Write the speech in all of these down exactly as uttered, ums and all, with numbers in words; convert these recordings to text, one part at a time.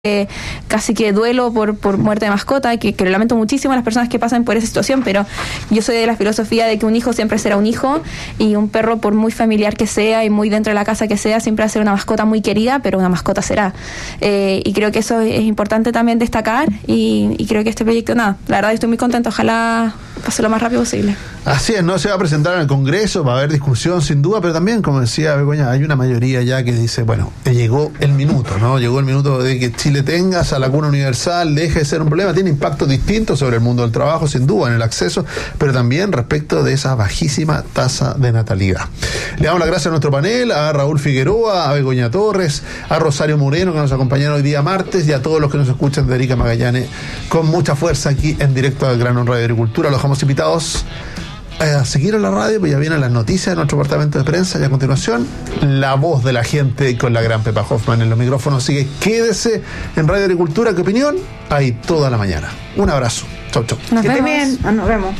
Eh, casi que duelo por, por muerte de mascota, que, que lo lamento muchísimo a las personas que pasan por esa situación, pero yo soy de la filosofía de que un hijo siempre será un hijo, y un perro, por muy familiar que sea y muy dentro de la casa que sea, siempre va a ser una mascota muy querida, pero una mascota será. Eh, y creo que eso es importante también destacar, y, y creo que este proyecto, nada, la verdad estoy muy contenta, ojalá pase lo más rápido posible. Así es, no se va a presentar en el Congreso, va a haber discusión sin duda, pero también, como decía Begoña, hay una mayoría ya que dice, bueno, llegó el minuto, ¿no? Llegó el minuto de que Chile tenga esa vacuna universal, deje de ser un problema, tiene impactos distintos sobre el mundo del trabajo, sin duda, en el acceso, pero también respecto de esa bajísima tasa de natalidad. Le damos las gracias a nuestro panel, a Raúl Figueroa, a Begoña Torres, a Rosario Moreno, que nos acompañaron hoy día martes, y a todos los que nos escuchan de Erika Magallanes, con mucha fuerza aquí en directo al Grano en Radio Agricultura. Los dejamos invitados a seguir en la radio, pues ya vienen las noticias de nuestro departamento de prensa, y a continuación la voz de la gente con la gran Pepa Hoffman en los micrófonos. Así que quédese en Radio Agricultura, ¿qué opinión? Ahí toda la mañana. Un abrazo. Chau, chau. Nos que vemos. esté bien. Ah, nos vemos.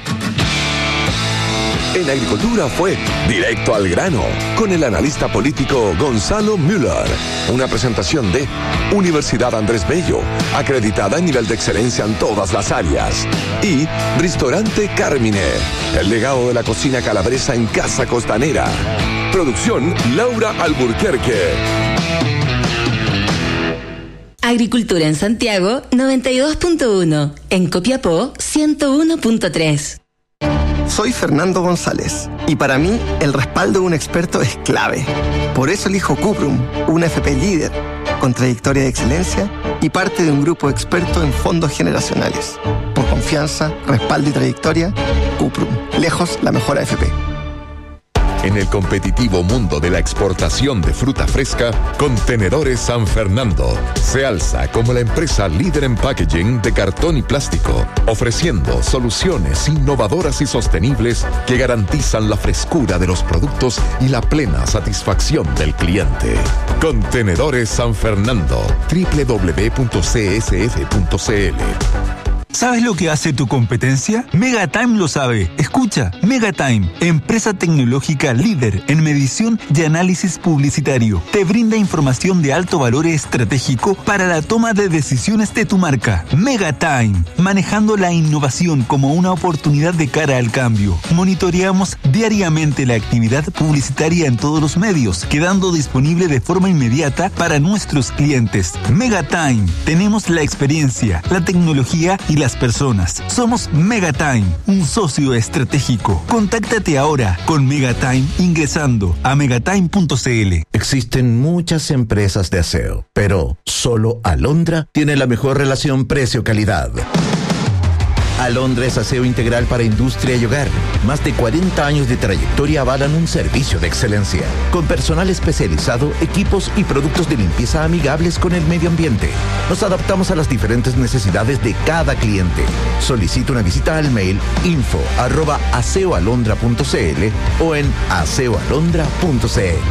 En Agricultura fue Directo al Grano, con el analista político Gonzalo Müller. Una presentación de Universidad Andrés Bello, acreditada en nivel de excelencia en todas las áreas. Y Ristorante Carmine, el legado de la cocina calabresa en Casa Costanera. Producción Laura Alburquerque. Agricultura en Santiago noventa y dos punto uno, en Copiapó ciento uno punto tres. Soy Fernando González, y para mí el respaldo de un experto es clave. Por eso elijo Cuprum, una F P líder, con trayectoria de excelencia y parte de un grupo experto en fondos generacionales. Por confianza, respaldo y trayectoria, Cuprum, lejos la mejor A F P. En el competitivo mundo de la exportación de fruta fresca, Contenedores San Fernando se alza como la empresa líder en packaging de cartón y plástico, ofreciendo soluciones innovadoras y sostenibles que garantizan la frescura de los productos y la plena satisfacción del cliente. Contenedores San Fernando, doble u doble u doble u punto c s f punto c l. ¿Sabes lo que hace tu competencia? Megatime lo sabe. Escucha, Megatime, empresa tecnológica líder en medición y análisis publicitario, te brinda información de alto valor estratégico para la toma de decisiones de tu marca. Megatime, manejando la innovación como una oportunidad de cara al cambio. Monitoreamos diariamente la actividad publicitaria en todos los medios, quedando disponible de forma inmediata para nuestros clientes. Megatime, tenemos la experiencia, la tecnología y la las personas. Somos Megatime, un socio estratégico. Contáctate ahora con Megatime ingresando a megatime punto c l. Existen muchas empresas de aseo, pero solo Alondra tiene la mejor relación precio-calidad. Alondra es aseo integral para industria y hogar. Más de cuarenta años de trayectoria avalan un servicio de excelencia, con personal especializado, equipos y productos de limpieza amigables con el medio ambiente. Nos adaptamos a las diferentes necesidades de cada cliente. Solicita una visita al mail info arroba aseoalondra punto c l o en aseoalondra punto c l.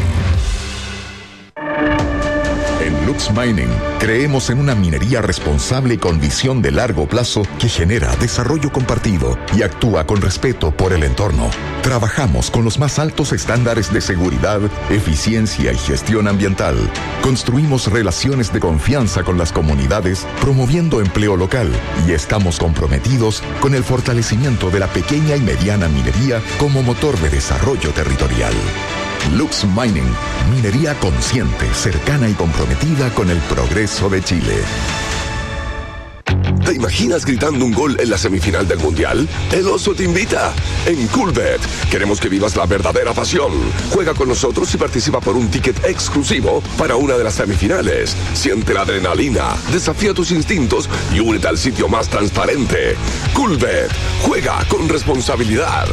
En Lux Mining creemos en una minería responsable y con visión de largo plazo que genera desarrollo compartido y actúa con respeto por el entorno. Trabajamos con los más altos estándares de seguridad, eficiencia y gestión ambiental. Construimos relaciones de confianza con las comunidades, promoviendo empleo local, y estamos comprometidos con el fortalecimiento de la pequeña y mediana minería como motor de desarrollo territorial. Lux Mining, minería consciente, cercana y comprometida con el progreso de Chile. ¿Te imaginas gritando un gol en la semifinal del Mundial? El Oso te invita. En Coolbet queremos que vivas la verdadera pasión. Juega con nosotros y participa por un ticket exclusivo para una de las semifinales. Siente la adrenalina, desafía tus instintos y únete al sitio más transparente. Coolbet, juega con responsabilidad.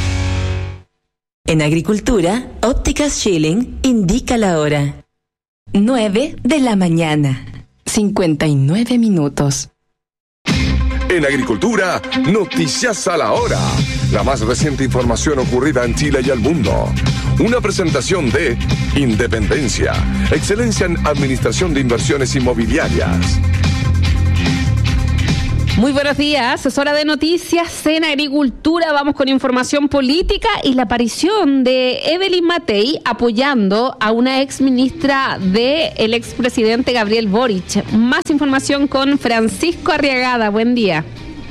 En Agricultura, Ópticas Schilling indica la hora. nueve de la mañana. cincuenta y nueve minutos. En Agricultura, Noticias a la Hora. La más reciente información ocurrida en Chile y el mundo. Una presentación de Independencia, excelencia en administración de inversiones inmobiliarias. Muy buenos días, es hora de noticias en Agricultura. Vamos con información política y la aparición de Evelyn Matei apoyando a una ex ministra del expresidente Gabriel Boric. Más información con Francisco Arriagada. Buen día.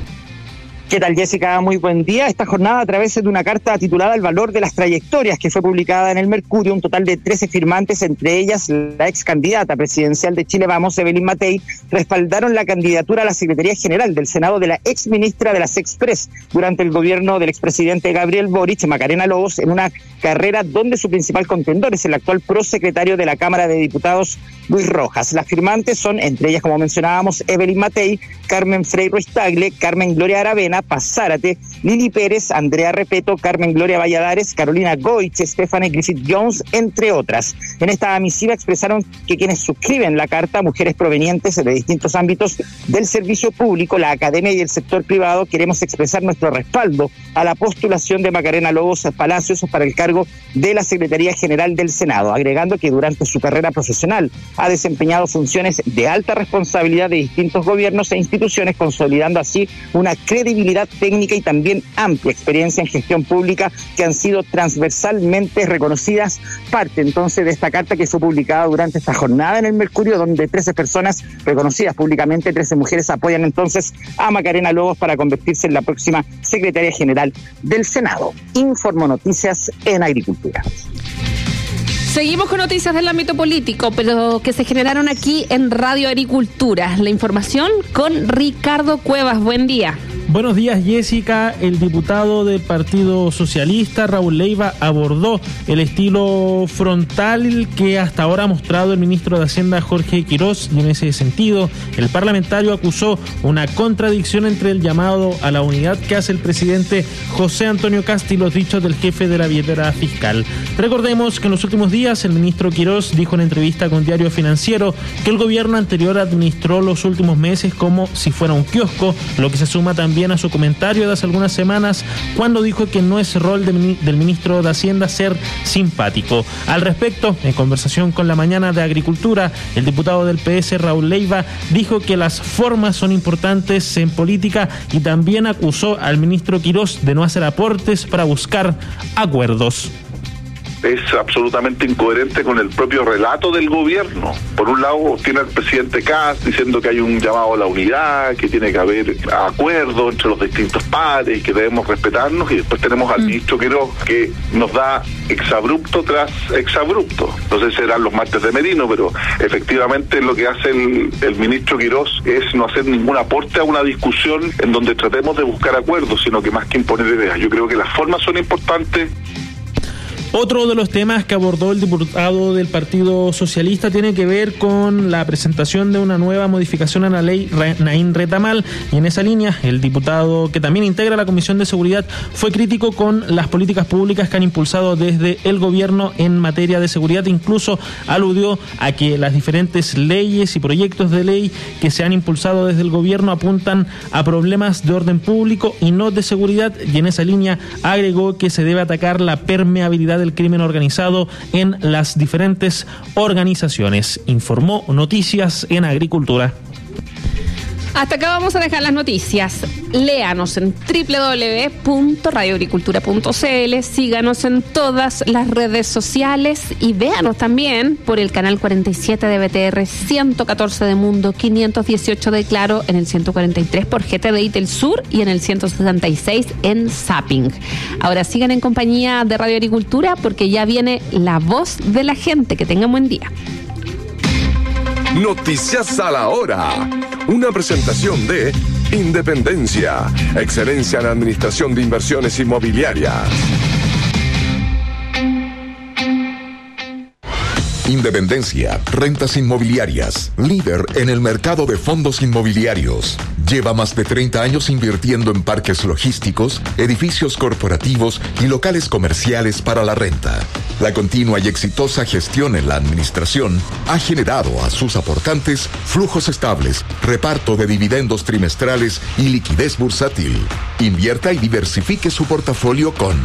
¿Qué tal, Jessica? Muy buen día. Esta jornada, a través de una carta titulada El valor de las trayectorias, que fue publicada en el Mercurio, un total de trece firmantes, entre ellas la ex candidata presidencial de Chile Vamos, Evelyn Matei, respaldaron la candidatura a la Secretaría General del Senado de la ex ministra de la Sexpress durante el gobierno del expresidente Gabriel Boric, Macarena Lobos, en una carrera donde su principal contendor es el actual prosecretario de la Cámara de Diputados, Luis Rojas. Las firmantes son, entre ellas, como mencionábamos, Evelyn Matei, Carmen Frei Ruiz-Tagle, Carmen Gloria Aravena, Paz Zárate, Lili Pérez, Andrea Repeto, Carmen Gloria Valladares, Carolina Goich, Stephanie Griffith Jones, entre otras. En esta misiva expresaron que quienes suscriben la carta, mujeres provenientes de distintos ámbitos del servicio público, la academia y el sector privado, queremos expresar nuestro respaldo a la postulación de Macarena Lobos Palacios para el cargo de la Secretaría General del Senado, agregando que durante su carrera profesional ha desempeñado funciones de alta responsabilidad de distintos gobiernos e instituciones, consolidando así una credibilidad técnica y también amplia experiencia en gestión pública que han sido transversalmente reconocidas, parte entonces de esta carta que fue publicada durante esta jornada en el Mercurio, donde trece personas reconocidas públicamente, trece mujeres, apoyan entonces a Macarena Lobos para convertirse en la próxima Secretaria General del Senado. Informo Noticias en Agricultura. Seguimos con noticias del ámbito político, pero que se generaron aquí en Radio Agricultura. La información con Ricardo Cuevas. Buen día. Buenos días, Jessica. El diputado del Partido Socialista, Raúl Leiva, abordó el estilo frontal que hasta ahora ha mostrado el ministro de Hacienda, Jorge Quirós, y en ese sentido, el parlamentario acusó una contradicción entre el llamado a la unidad que hace el presidente José Antonio Kast y los dichos del jefe de la billetera fiscal. Recordemos que en los últimos días el ministro Quirós dijo en entrevista con Diario Financiero que el gobierno anterior administró los últimos meses como si fuera un kiosco, lo que se suma también a su comentario de hace algunas semanas cuando dijo que no es rol de, del ministro de Hacienda ser simpático. Al respecto, en conversación con La Mañana de Agricultura, el diputado del P S, Raúl Leiva, dijo que las formas son importantes en política y también acusó al ministro Quirós de no hacer aportes para buscar acuerdos. Es absolutamente incoherente con el propio relato del gobierno. Por un lado tiene al presidente Kast diciendo que hay un llamado a la unidad, que tiene que haber acuerdos entre los distintos pares y que debemos respetarnos, y después tenemos al mm. ministro Quirós que nos da exabrupto tras exabrupto. No sé si serán los martes de Merino, pero efectivamente lo que hace el, el ministro Quirós es no hacer ningún aporte a una discusión en donde tratemos de buscar acuerdos, sino que más que imponer ideas. Yo creo que las formas son importantes. Otro de los temas que abordó el diputado del Partido Socialista tiene que ver con la presentación de una nueva modificación a la ley Naín Retamal, y en esa línea el diputado, que también integra la Comisión de Seguridad, fue crítico con las políticas públicas que han impulsado desde el gobierno en materia de seguridad. Incluso aludió a que las diferentes leyes y proyectos de ley que se han impulsado desde el gobierno apuntan a problemas de orden público y no de seguridad, y en esa línea agregó que se debe atacar la permeabilidad del crimen organizado en las diferentes organizaciones. Informó Noticias en Agricultura. Hasta acá vamos a dejar las noticias. Léanos en doble u doble u doble u punto radio agricultura punto c l, síganos en todas las redes sociales y véanos también por el canal cuarenta y siete de B T R, ciento catorce de Mundo, quinientos dieciocho de Claro, en el ciento cuarenta y tres por G T D I del Sur y en el ciento sesenta y seis en Zapping. Ahora sigan en compañía de Radio Agricultura porque ya viene La Voz de la Gente. Que tengan buen día. Noticias a la hora. Una presentación de Independencia, excelencia en administración de inversiones inmobiliarias. Independencia, rentas inmobiliarias, líder en el mercado de fondos inmobiliarios. Lleva más de treinta años invirtiendo en parques logísticos, edificios corporativos y locales comerciales para la renta. La continua y exitosa gestión en la administración ha generado a sus aportantes flujos estables, reparto de dividendos trimestrales y liquidez bursátil. Invierta y diversifique su portafolio con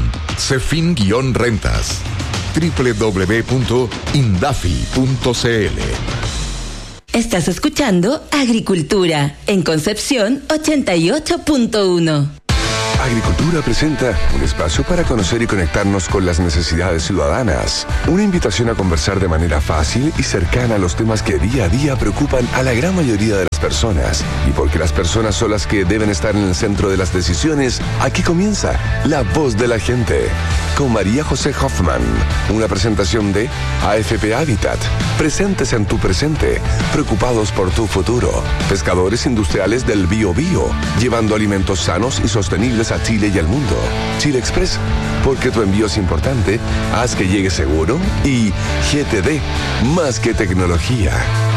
Cefin-Rentas. doble u doble u doble u punto indafi punto c l. Estás escuchando Agricultura en Concepción ochenta y ocho punto uno. Agricultura presenta un espacio para conocer y conectarnos con las necesidades ciudadanas. Una invitación a conversar de manera fácil y cercana a los temas que día a día preocupan a la gran mayoría de las personas. Y porque las personas son las que deben estar en el centro de las decisiones, aquí comienza La Voz de la Gente, con María José Hoffman. Una presentación de A F P Habitat. Presentes en tu presente, preocupados por tu futuro. Pescadores industriales del Bio Bio, llevando alimentos sanos y sostenibles a Chile y al mundo. Chile Express, porque tu envío es importante, haz que llegue seguro. Y G T D, más que tecnología.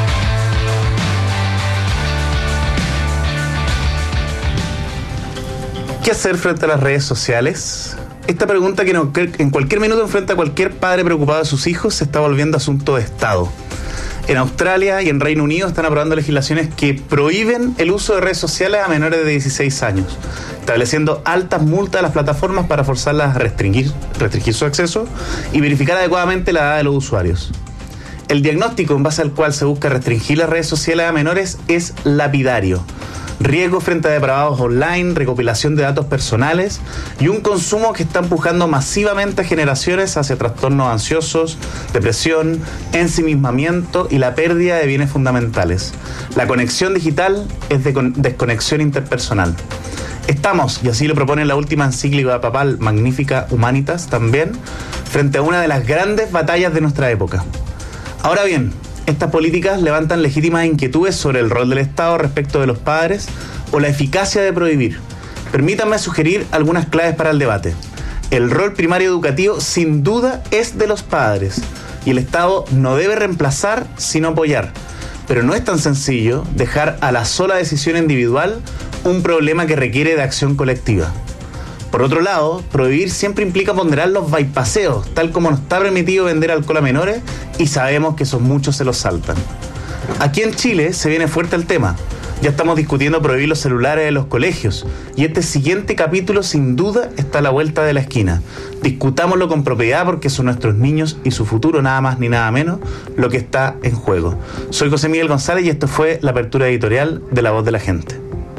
¿Qué hacer frente a las redes sociales? Esta pregunta que no, en cualquier minuto enfrenta a cualquier padre preocupado de sus hijos se está volviendo asunto de Estado. En Australia y en Reino Unido están aprobando legislaciones que prohíben el uso de redes sociales a menores de dieciséis años, estableciendo altas multas a las plataformas para forzarlas a restringir, restringir su acceso y verificar adecuadamente la edad de los usuarios. El diagnóstico en base al cual se busca restringir las redes sociales a menores es lapidario. Riesgo frente a depravados online, recopilación de datos personales y un consumo que está empujando masivamente a generaciones hacia trastornos ansiosos, depresión, ensimismamiento y la pérdida de bienes fundamentales. La conexión digital es de con- desconexión interpersonal. Estamos, y así lo propone la última encíclica papal Magnificat Humanitas también, frente a una de las grandes batallas de nuestra época. Ahora bien, estas políticas levantan legítimas inquietudes sobre el rol del Estado respecto de los padres o la eficacia de prohibir. Permítanme sugerir algunas claves para el debate. El rol primario educativo sin duda es de los padres y el Estado no debe reemplazar sino apoyar. Pero no es tan sencillo dejar a la sola decisión individual un problema que requiere de acción colectiva. Por otro lado, prohibir siempre implica ponderar los bypaseos, tal como no está permitido vender alcohol a menores y sabemos que esos muchos se los saltan. Aquí en Chile se viene fuerte el tema. Ya estamos discutiendo prohibir los celulares en los colegios y este siguiente capítulo sin duda está a la vuelta de la esquina. Discutámoslo con propiedad porque son nuestros niños y su futuro, nada más ni nada menos, lo que está en juego. Soy José Miguel González y esto fue la apertura editorial de La Voz de la Gente.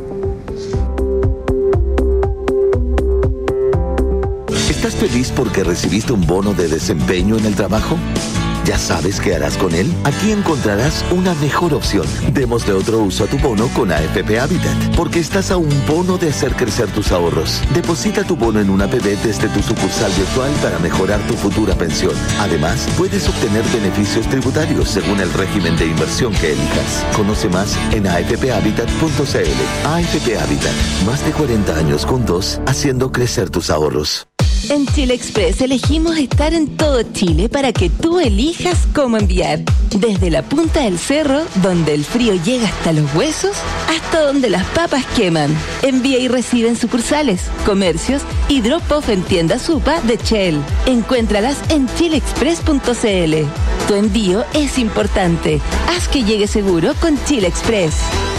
¿Estás feliz porque recibiste un bono de desempeño en el trabajo? ¿Ya sabes qué harás con él? Aquí encontrarás una mejor opción. Démosle otro uso a tu bono con A F P Habitat, porque estás a un bono de hacer crecer tus ahorros. Deposita tu bono en una A P B desde tu sucursal virtual para mejorar tu futura pensión. Además, puedes obtener beneficios tributarios según el régimen de inversión que elijas. Conoce más en a f p habitat punto c l. A F P Habitat, más de cuarenta años juntos, haciendo crecer tus ahorros. En Chile Express elegimos estar en todo Chile para que tú elijas cómo enviar. Desde la punta del cerro, donde el frío llega hasta los huesos, hasta donde las papas queman. Envía y recibe en sucursales, comercios y drop-off en tiendas Supa de Shell. Encuéntralas en chile express punto c l. Tu envío es importante. Haz que llegue seguro con Chile Express.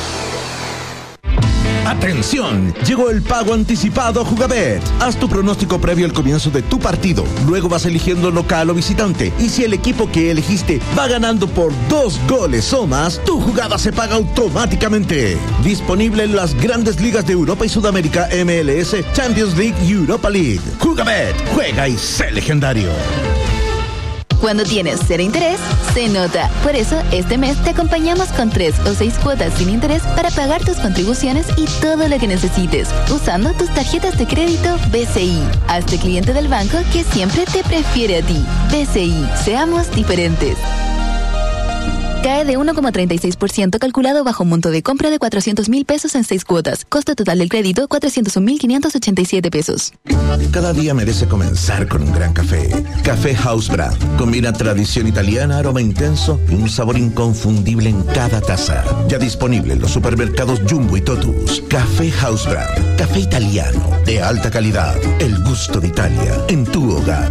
¡Atención! Llegó el pago anticipado Jugabet. Haz tu pronóstico previo al comienzo de tu partido. Luego vas eligiendo local o visitante. Y si el equipo que elegiste va ganando por dos goles o más, tu jugada se paga automáticamente. Disponible en las grandes ligas de Europa y Sudamérica, M L S, Champions League y Europa League. Jugabet, juega y sé legendario. Cuando tienes cero interés, se nota. Por eso, este mes te acompañamos con tres o seis cuotas sin interés para pagar tus contribuciones y todo lo que necesites, usando tus tarjetas de crédito B C I. Hazte cliente del banco que siempre te prefiere a ti. B C I, seamos diferentes. Cae de uno coma treinta y seis por ciento calculado bajo un monto de compra de cuatrocientos mil pesos en seis cuotas. Costo total del crédito, cuatrocientos un mil quinientos ochenta y siete pesos. Cada día merece comenzar con un gran café. Café House Brand. Combina tradición italiana, aroma intenso y un sabor inconfundible en cada taza. Ya disponible en los supermercados Jumbo y Totus. Café House Brand. Café italiano de alta calidad. El gusto de Italia en tu hogar.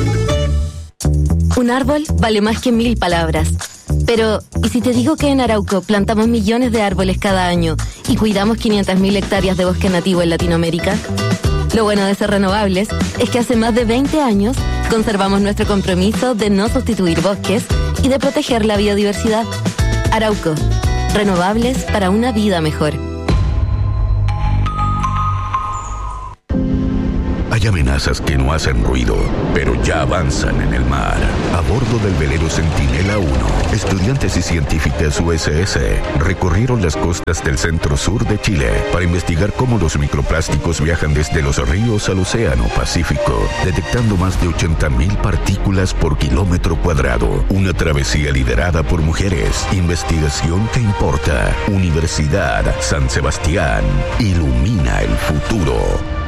Un árbol vale más que mil palabras. Pero, ¿y si te digo que en Arauco plantamos millones de árboles cada año y cuidamos quinientas mil hectáreas de bosque nativo en Latinoamérica? Lo bueno de ser renovables es que hace más de veinte años conservamos nuestro compromiso de no sustituir bosques y de proteger la biodiversidad. Arauco, Renovables para una vida mejor. Hay amenazas que no hacen ruido, pero ya avanzan en el mar. A bordo del velero Centinela uno, estudiantes y científicas U S S recorrieron las costas del centro-sur de Chile para investigar cómo los microplásticos viajan desde los ríos al océano Pacífico, detectando más de ochenta mil partículas por kilómetro cuadrado. Una travesía liderada por mujeres. Investigación que importa. Universidad San Sebastián. Ilumina el futuro.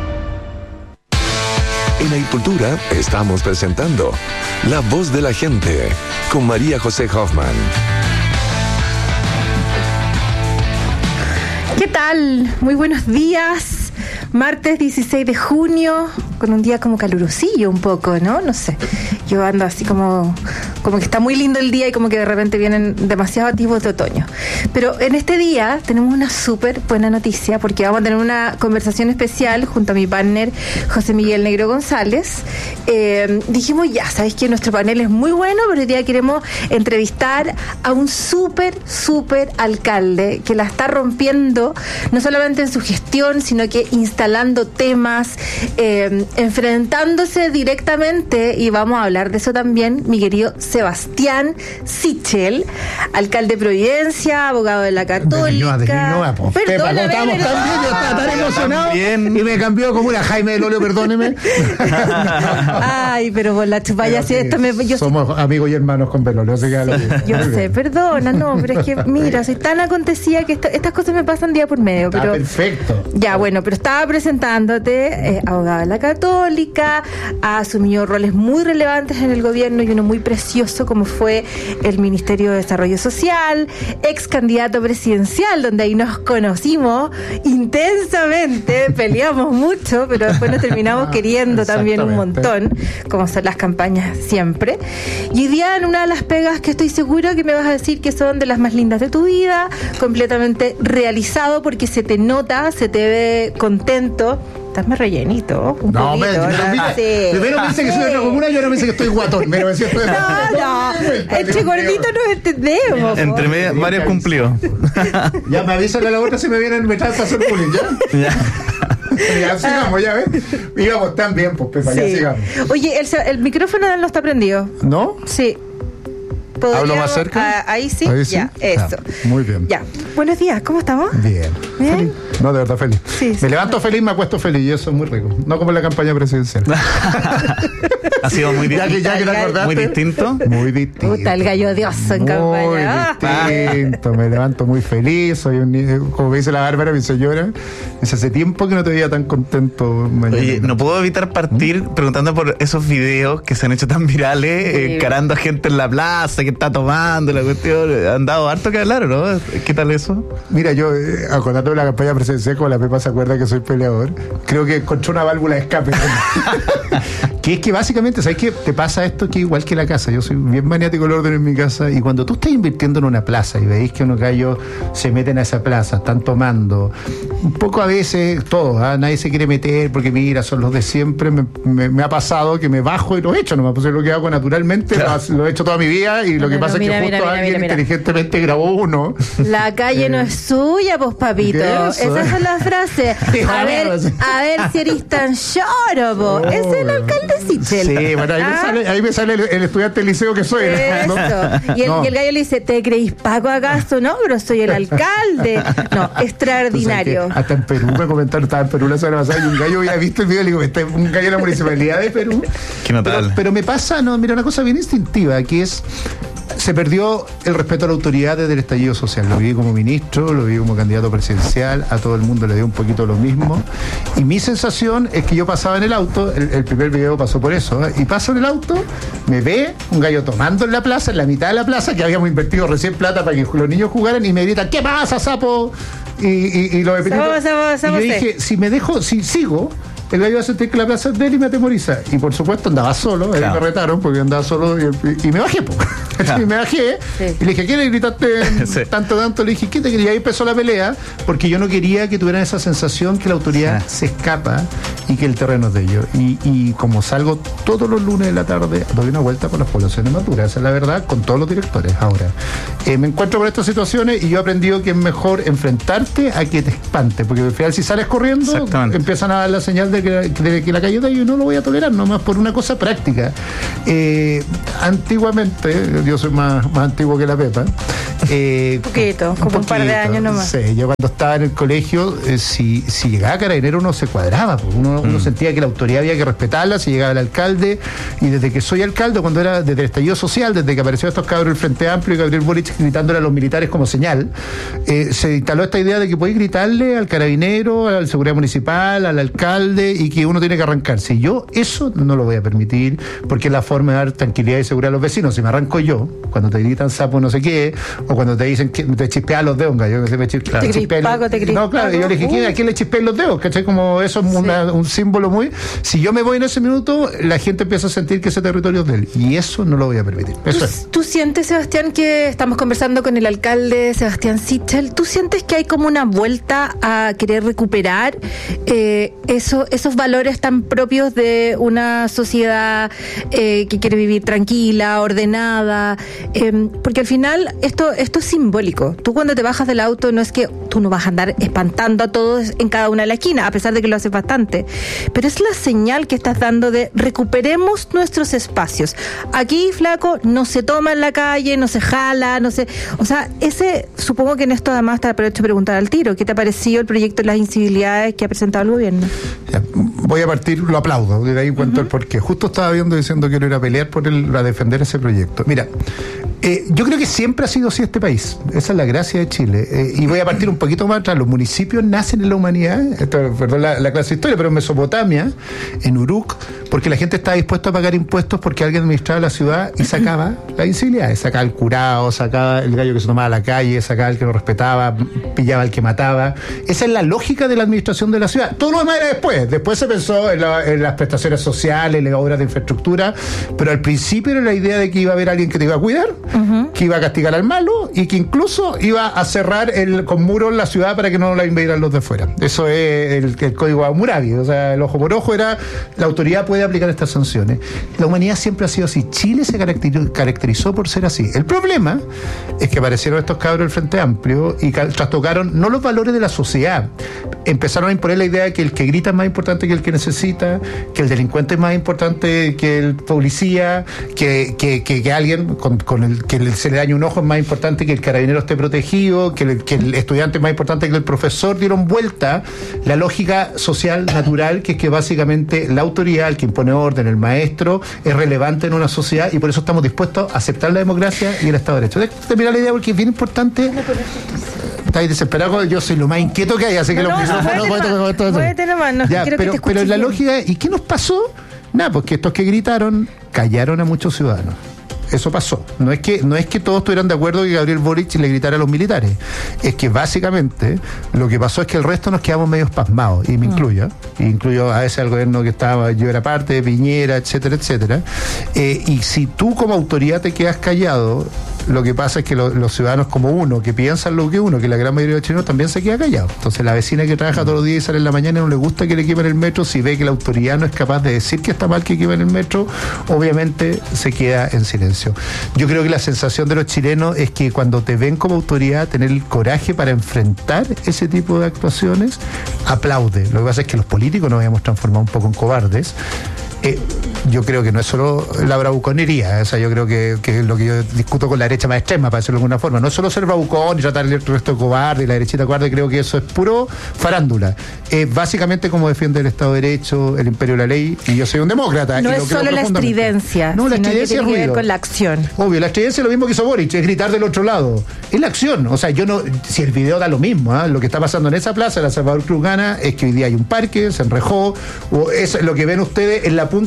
En Agricultura estamos presentando La Voz de la Gente con María José Hoffman. ¿Qué tal? Muy buenos días. Martes dieciséis de junio, con un día como calurosillo un poco, ¿no? No sé. Yo ando así como, como que está muy lindo el día y como que de repente vienen demasiados atisbos de otoño. Pero en este día tenemos una súper buena noticia porque vamos a tener una conversación especial junto a mi partner José Miguel Negro González. Eh, dijimos, ya, ¿sabéis que nuestro panel es muy bueno? Pero hoy día queremos entrevistar a un súper, súper alcalde que la está rompiendo, no solamente en su gestión, sino que instalando temas, eh, enfrentándose directamente, y vamos a hablar de eso también, mi querido Sebastián Sichel, alcalde de Providencia, abogado de la Católica. Perdóname, Pepa, no estábamos tan bien, yo estaba tan emocionado y me cambió como una Jaime del Olio, perdóneme. Ay, pero por la chupalla, si esto me... Yo Somos sé, amigos y hermanos con Belolio, así que sí, yo sé, perdona, no, pero es que, mira, soy tan acontecida que esta, estas cosas me pasan día por medio. Está pero, perfecto. Ya, bueno, pero estaba presentándote, eh, abogado de la Católica, ha asumido roles muy relevantes en el gobierno y uno muy precioso como fue el Ministerio de Desarrollo Social, ex candidato presidencial, donde ahí nos conocimos intensamente, peleamos mucho, pero después nos terminamos queriendo también un montón, como son las campañas siempre. Y hoy día en una de las pegas que estoy seguro que me vas a decir que son de las más lindas de tu vida, completamente realizado porque se te nota, se te ve contento. Estás más rellenito. Un no, poquito, me, ¿no? mira, Sí. primero pensé que soy de una comuna y ahora pensé que estoy guatón. Me lo decía estoy de no, no, entre gorditos nos entendemos. Entre medio, varios cumplidos. Ya me avisan a la otra si me vienen a meter para hacer bullying, ¿ya? Ya. Ya sigamos, ya ves. Íbamos tan bien, pues, Pepa, sí. Ya sigamos. Oye, el, el micrófono no está prendido. ¿No? Sí. ¿Hablo más cerca? Ah, ahí sí, ahí sí. Ya, eso. Ah, muy bien. Ya. Buenos días, ¿cómo estamos? Bien. ¿Bien? Feliz. No, de verdad feliz. Sí, me sí. levanto feliz, me acuesto feliz y eso es muy rico. No como en la campaña presidencial. Ha sido muy ya que, ya que te acordaste. Muy distinto. Muy distinto. Puta, el gallo odioso en muy campaña. Muy distinto. Me levanto muy feliz. Soy un, como me dice la Bárbara, mi señora. Dice, hace tiempo que no te veía tan contento mañana. Oye, no puedo evitar partir ¿Mm? preguntando por esos videos que se han hecho tan virales, sí. encarando a gente en la plaza que está tomando la cuestión. Han dado harto que hablar, ¿no? ¿Qué tal eso? Mira, yo, eh, acordando de la campaña presidencial, como la Pepa se acuerda que soy peleador, creo que encontré una válvula de escape. Que es que básicamente, ¿sabes qué? Te pasa esto que igual que la casa. Yo soy bien maniático del orden en mi casa, y cuando tú estás invirtiendo en una plaza y veis que unos gallos se meten a esa plaza, están tomando, un poco a veces todo, ¿eh? Nadie se quiere meter porque mira, son los de siempre, me, me, me ha pasado que me bajo y lo he hecho, nomás, pues es lo que hago naturalmente, claro. lo, lo he hecho toda mi vida y lo que pasa mira, es que mira, justo mira, alguien mira, mira. inteligentemente grabó uno. La calle eh, no es suya, pues papito. Esas son las frases. A ver, a ver si eres tan lloro, po. Oh, ese es el alcalde Sichel. Sí, bueno, ahí, ¿Ah? me sale, ahí me sale el, el estudiante del liceo que soy. Eso. ¿No? Y, el, no. y el gallo le dice, ¿te creís Paco acaso? No, pero soy el alcalde. No, extraordinario. Hasta en Perú me comentaron, estaba en Perú la semana pasada y un gallo había visto el video y le digo, este es un gallo de la municipalidad de Perú. Qué notable. Pero, pero me pasa, no, mira, una cosa bien instintiva, que es se perdió el respeto a la autoridad desde el estallido social. Lo vi como ministro, lo vi como candidato presidencial, a todo el mundo le dio un poquito lo mismo. Y mi sensación es que yo pasaba en el auto, el, el primer video pasó por eso, ¿eh? Y paso en el auto, me ve un gallo tomando en la plaza, en la mitad de la plaza, que habíamos invertido recién plata para que los niños jugaran, y me grita, ¿qué pasa, sapo? Y, y, y lo de Petito. Somos, somos, somos y yo dije, si me dejo, si sigo, el gallo va a sentir que la plaza es de él y me atemoriza. Y por supuesto andaba solo, claro. Ahí me retaron porque andaba solo y, y me bajé, claro. Y me bajé, sí. Y le dije, ¿qué le gritaste sí. tanto, tanto? Le dije, ¿qué te quería? Y ahí empezó la pelea, porque yo no quería que tuvieran esa sensación que la autoridad sí. se escapa y que el terreno es de ellos. Y, y como salgo todos los lunes de la tarde, doy una vuelta por las poblaciones maduras, esa es la verdad, con todos los directores. Ahora, eh, me encuentro con estas situaciones y yo he aprendido que es mejor enfrentarte a que te espante, porque al final si sales corriendo, empiezan a dar la señal de que, de que la calle de ellos no lo voy a tolerar, nomás por una cosa práctica. Eh, antiguamente, yo soy más, más antiguo que la Pepa, eh, un poquito, como un, un par de años nomás. Sí, yo cuando estaba en el colegio, eh, si, si llegaba Carabinero uno se cuadraba, pues. uno, mm. uno sentía que la autoridad había que respetarla, si llegaba el alcalde, y desde que soy alcalde, cuando era desde el estallido social, desde que apareció estos cabros del Frente Amplio y Gabriel Boric gritándole a los militares como señal, eh, se instaló esta idea de que podéis gritarle al carabinero, a la seguridad municipal, al alcalde, y que uno tiene que arrancarse. Y yo eso no lo voy a permitir, porque es la forma de dar tranquilidad y seguridad a los vecinos. Si me arranco yo, cuando te gritan sapo no sé qué, o cuando te dicen que te chispean los dedos, yo que se me chispean. Te crispago, te crispago. No, claro, yo le dije, ¿quién, ¿a quién le chispean los dedos? ¿Cachai? Como eso es una, sí. un símbolo muy... Si yo me voy en ese minuto, la gente empieza a sentir que ese territorio es de él, y eso no lo voy a permitir. Eso ¿Tú, es. ¿Tú sientes, Sebastián, que estamos conversando con el alcalde Sebastián Sichel? ¿Tú sientes que hay como una vuelta a querer recuperar eh, eso, esos valores tan propios de una sociedad eh, que quiere vivir tranquila, ordenada? Eh, porque al final esto, esto es simbólico. Tú cuando te bajas del auto no es que tú no vas a andar espantando a todos en cada una de las esquinas, a pesar de que lo haces bastante, pero es la señal que estás dando de recuperemos nuestros espacios. Aquí, flaco, no se toma en la calle, no se jala, no se... O sea, ese, supongo que en esto además te aprovecho de preguntar al tiro, ¿qué te ha parecido el proyecto de las incivilidades que ha presentado el gobierno? Ya, voy a partir, lo aplaudo, de ahí cuento uh-huh. el porqué. Justo estaba viendo diciendo que quiero ir a pelear por el, a defender ese proyecto. Mira, eh, yo creo que siempre ha sido así este país. Esa es la gracia de Chile. Eh, y voy a partir un poquito más atrás. Los municipios nacen en la humanidad, esto, perdón la, la clase de historia, pero en Mesopotamia, en Uruk, porque la gente estaba dispuesta a pagar impuestos porque alguien administraba la ciudad y sacaba las incivilidades. Sacaba el curado, sacaba el gallo que se tomaba a la calle, sacaba el que no respetaba, pillaba al que mataba. Esa es la lógica de la administración de la ciudad. Todo lo demás era después. Después se pensó en, la, en las prestaciones sociales, en las obras de infraestructura, pero al principio era la idea de que iba a haber alguien que te iba a cuidar, uh-huh. que iba a castigar al malo y que incluso iba a cerrar el, con muros la ciudad para que no la invadieran los de fuera. Eso es el, el código Hammurabi. O sea, el ojo por ojo era la autoridad puede aplicar estas sanciones. La humanidad siempre ha sido así. Chile se caracterizó, caracterizó por ser así. El problema es que aparecieron estos cabros del Frente Amplio y trastocaron no los valores de la sociedad. Empezaron a imponer la idea de que el que grita es más importante que el que necesita, que el delincuente es más importante que el policía, que, que, que, que alguien con, con el que se le dañe un ojo es más importante que el carabinero esté protegido, que el, que el estudiante es más importante que el profesor. Dieron vuelta la lógica social natural, que es que básicamente la autoridad, el que impone orden, el maestro, es relevante en una sociedad, y por eso estamos dispuestos a aceptar la democracia y el Estado de Derecho. Déjame terminar la idea porque es bien importante. Estáis desesperados, yo soy lo más inquieto que hay, así que no, los no, micrófonos... Muévete nomás, no ya, quiero pero, que te pero la bien. lógica, ¿y qué nos pasó? Nada, porque estos que gritaron callaron a muchos ciudadanos. Eso pasó. No es que no es que todos estuvieran de acuerdo que Gabriel Boric le gritara a los militares. Es que básicamente lo que pasó es que el resto nos quedamos medio pasmados, y me mm. incluyo, y incluyo a ese al gobierno que estaba, yo era parte, Piñera, etcétera, etcétera. Eh, y si tú como autoridad te quedas callado, lo que pasa es que lo, los ciudadanos como uno, que piensan lo que uno, que la gran mayoría de los chilenos también se queda callado. Entonces la vecina que trabaja todos los días y sale en la mañana no le gusta que le quemen el metro, si ve que la autoridad no es capaz de decir que está mal que quemen el metro, obviamente se queda en silencio. Yo creo que la sensación de los chilenos es que cuando te ven como autoridad, tener el coraje para enfrentar ese tipo de actuaciones, aplaude. Lo que pasa es que los políticos nos habíamos transformado un poco en cobardes. Eh, yo creo que no es solo la bravuconería, o sea, yo creo que, que lo que yo discuto con la derecha más extrema, para decirlo de alguna forma, no es solo ser bravucón y tratar el resto de cobarde y la derechita cobarde, creo que eso es puro farándula. Eh, básicamente como defiende el Estado de Derecho, el imperio de la ley, y yo soy un demócrata. No y es lo solo la estridencia, no, la sino estridencia que tiene es que ver ruido. con la acción. Obvio, la estridencia es lo mismo que hizo Boric, es gritar del otro lado. Es la acción, o sea, yo no, si el video da lo mismo, ¿eh? Lo que está pasando en esa plaza, la Salvador Cruz Gana, es que hoy día hay un parque, se enrejó, o es lo que ven ustedes en la punta del iceberg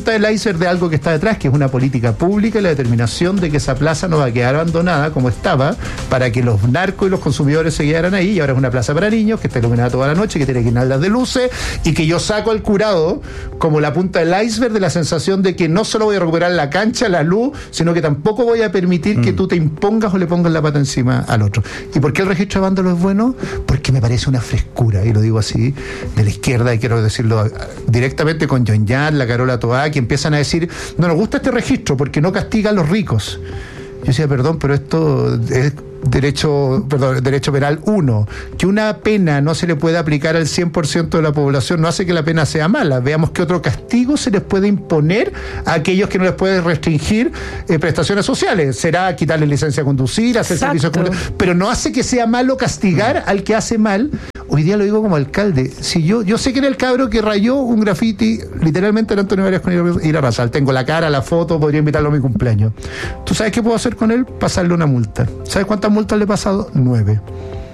teaser de algo que está detrás, que es una política pública y la determinación de que esa plaza no va a quedar abandonada como estaba, para que los narcos y los consumidores se quedaran ahí, y ahora es una plaza para niños que está iluminada toda la noche, que tiene guirnaldas de luces, y que yo saco al curado como la punta del iceberg de la sensación de que no solo voy a recuperar la cancha, la luz, sino que tampoco voy a permitir mm. que tú te impongas o le pongas la pata encima al otro. ¿Y por qué el registro de vándalos es bueno? Porque me parece una frescura, y lo digo así, de la izquierda, y quiero decirlo directamente con John Yat, la Carola Toá, que empiezan a decir, no nos gusta este registro porque no castiga a los ricos. Yo decía, perdón, pero esto es derecho, perdón, derecho penal uno, que una pena no se le puede aplicar al cien por ciento de la población no hace que la pena sea mala. Veamos qué otro castigo se les puede imponer a aquellos que no les puede restringir eh, prestaciones sociales. Será quitarle licencia a conducir, hacer Exacto. servicios comunitarios, pero no hace que sea malo castigar al que hace mal. Hoy día lo digo como alcalde. Si yo yo sé que era el cabro que rayó un graffiti, literalmente era Antonio Varias con Ira Razal. Tengo la cara, la foto, podría invitarlo a mi cumpleaños. ¿Tú sabes qué puedo hacer con él? Pasarle una multa. ¿Sabes cuántas multas le he pasado? Nueve.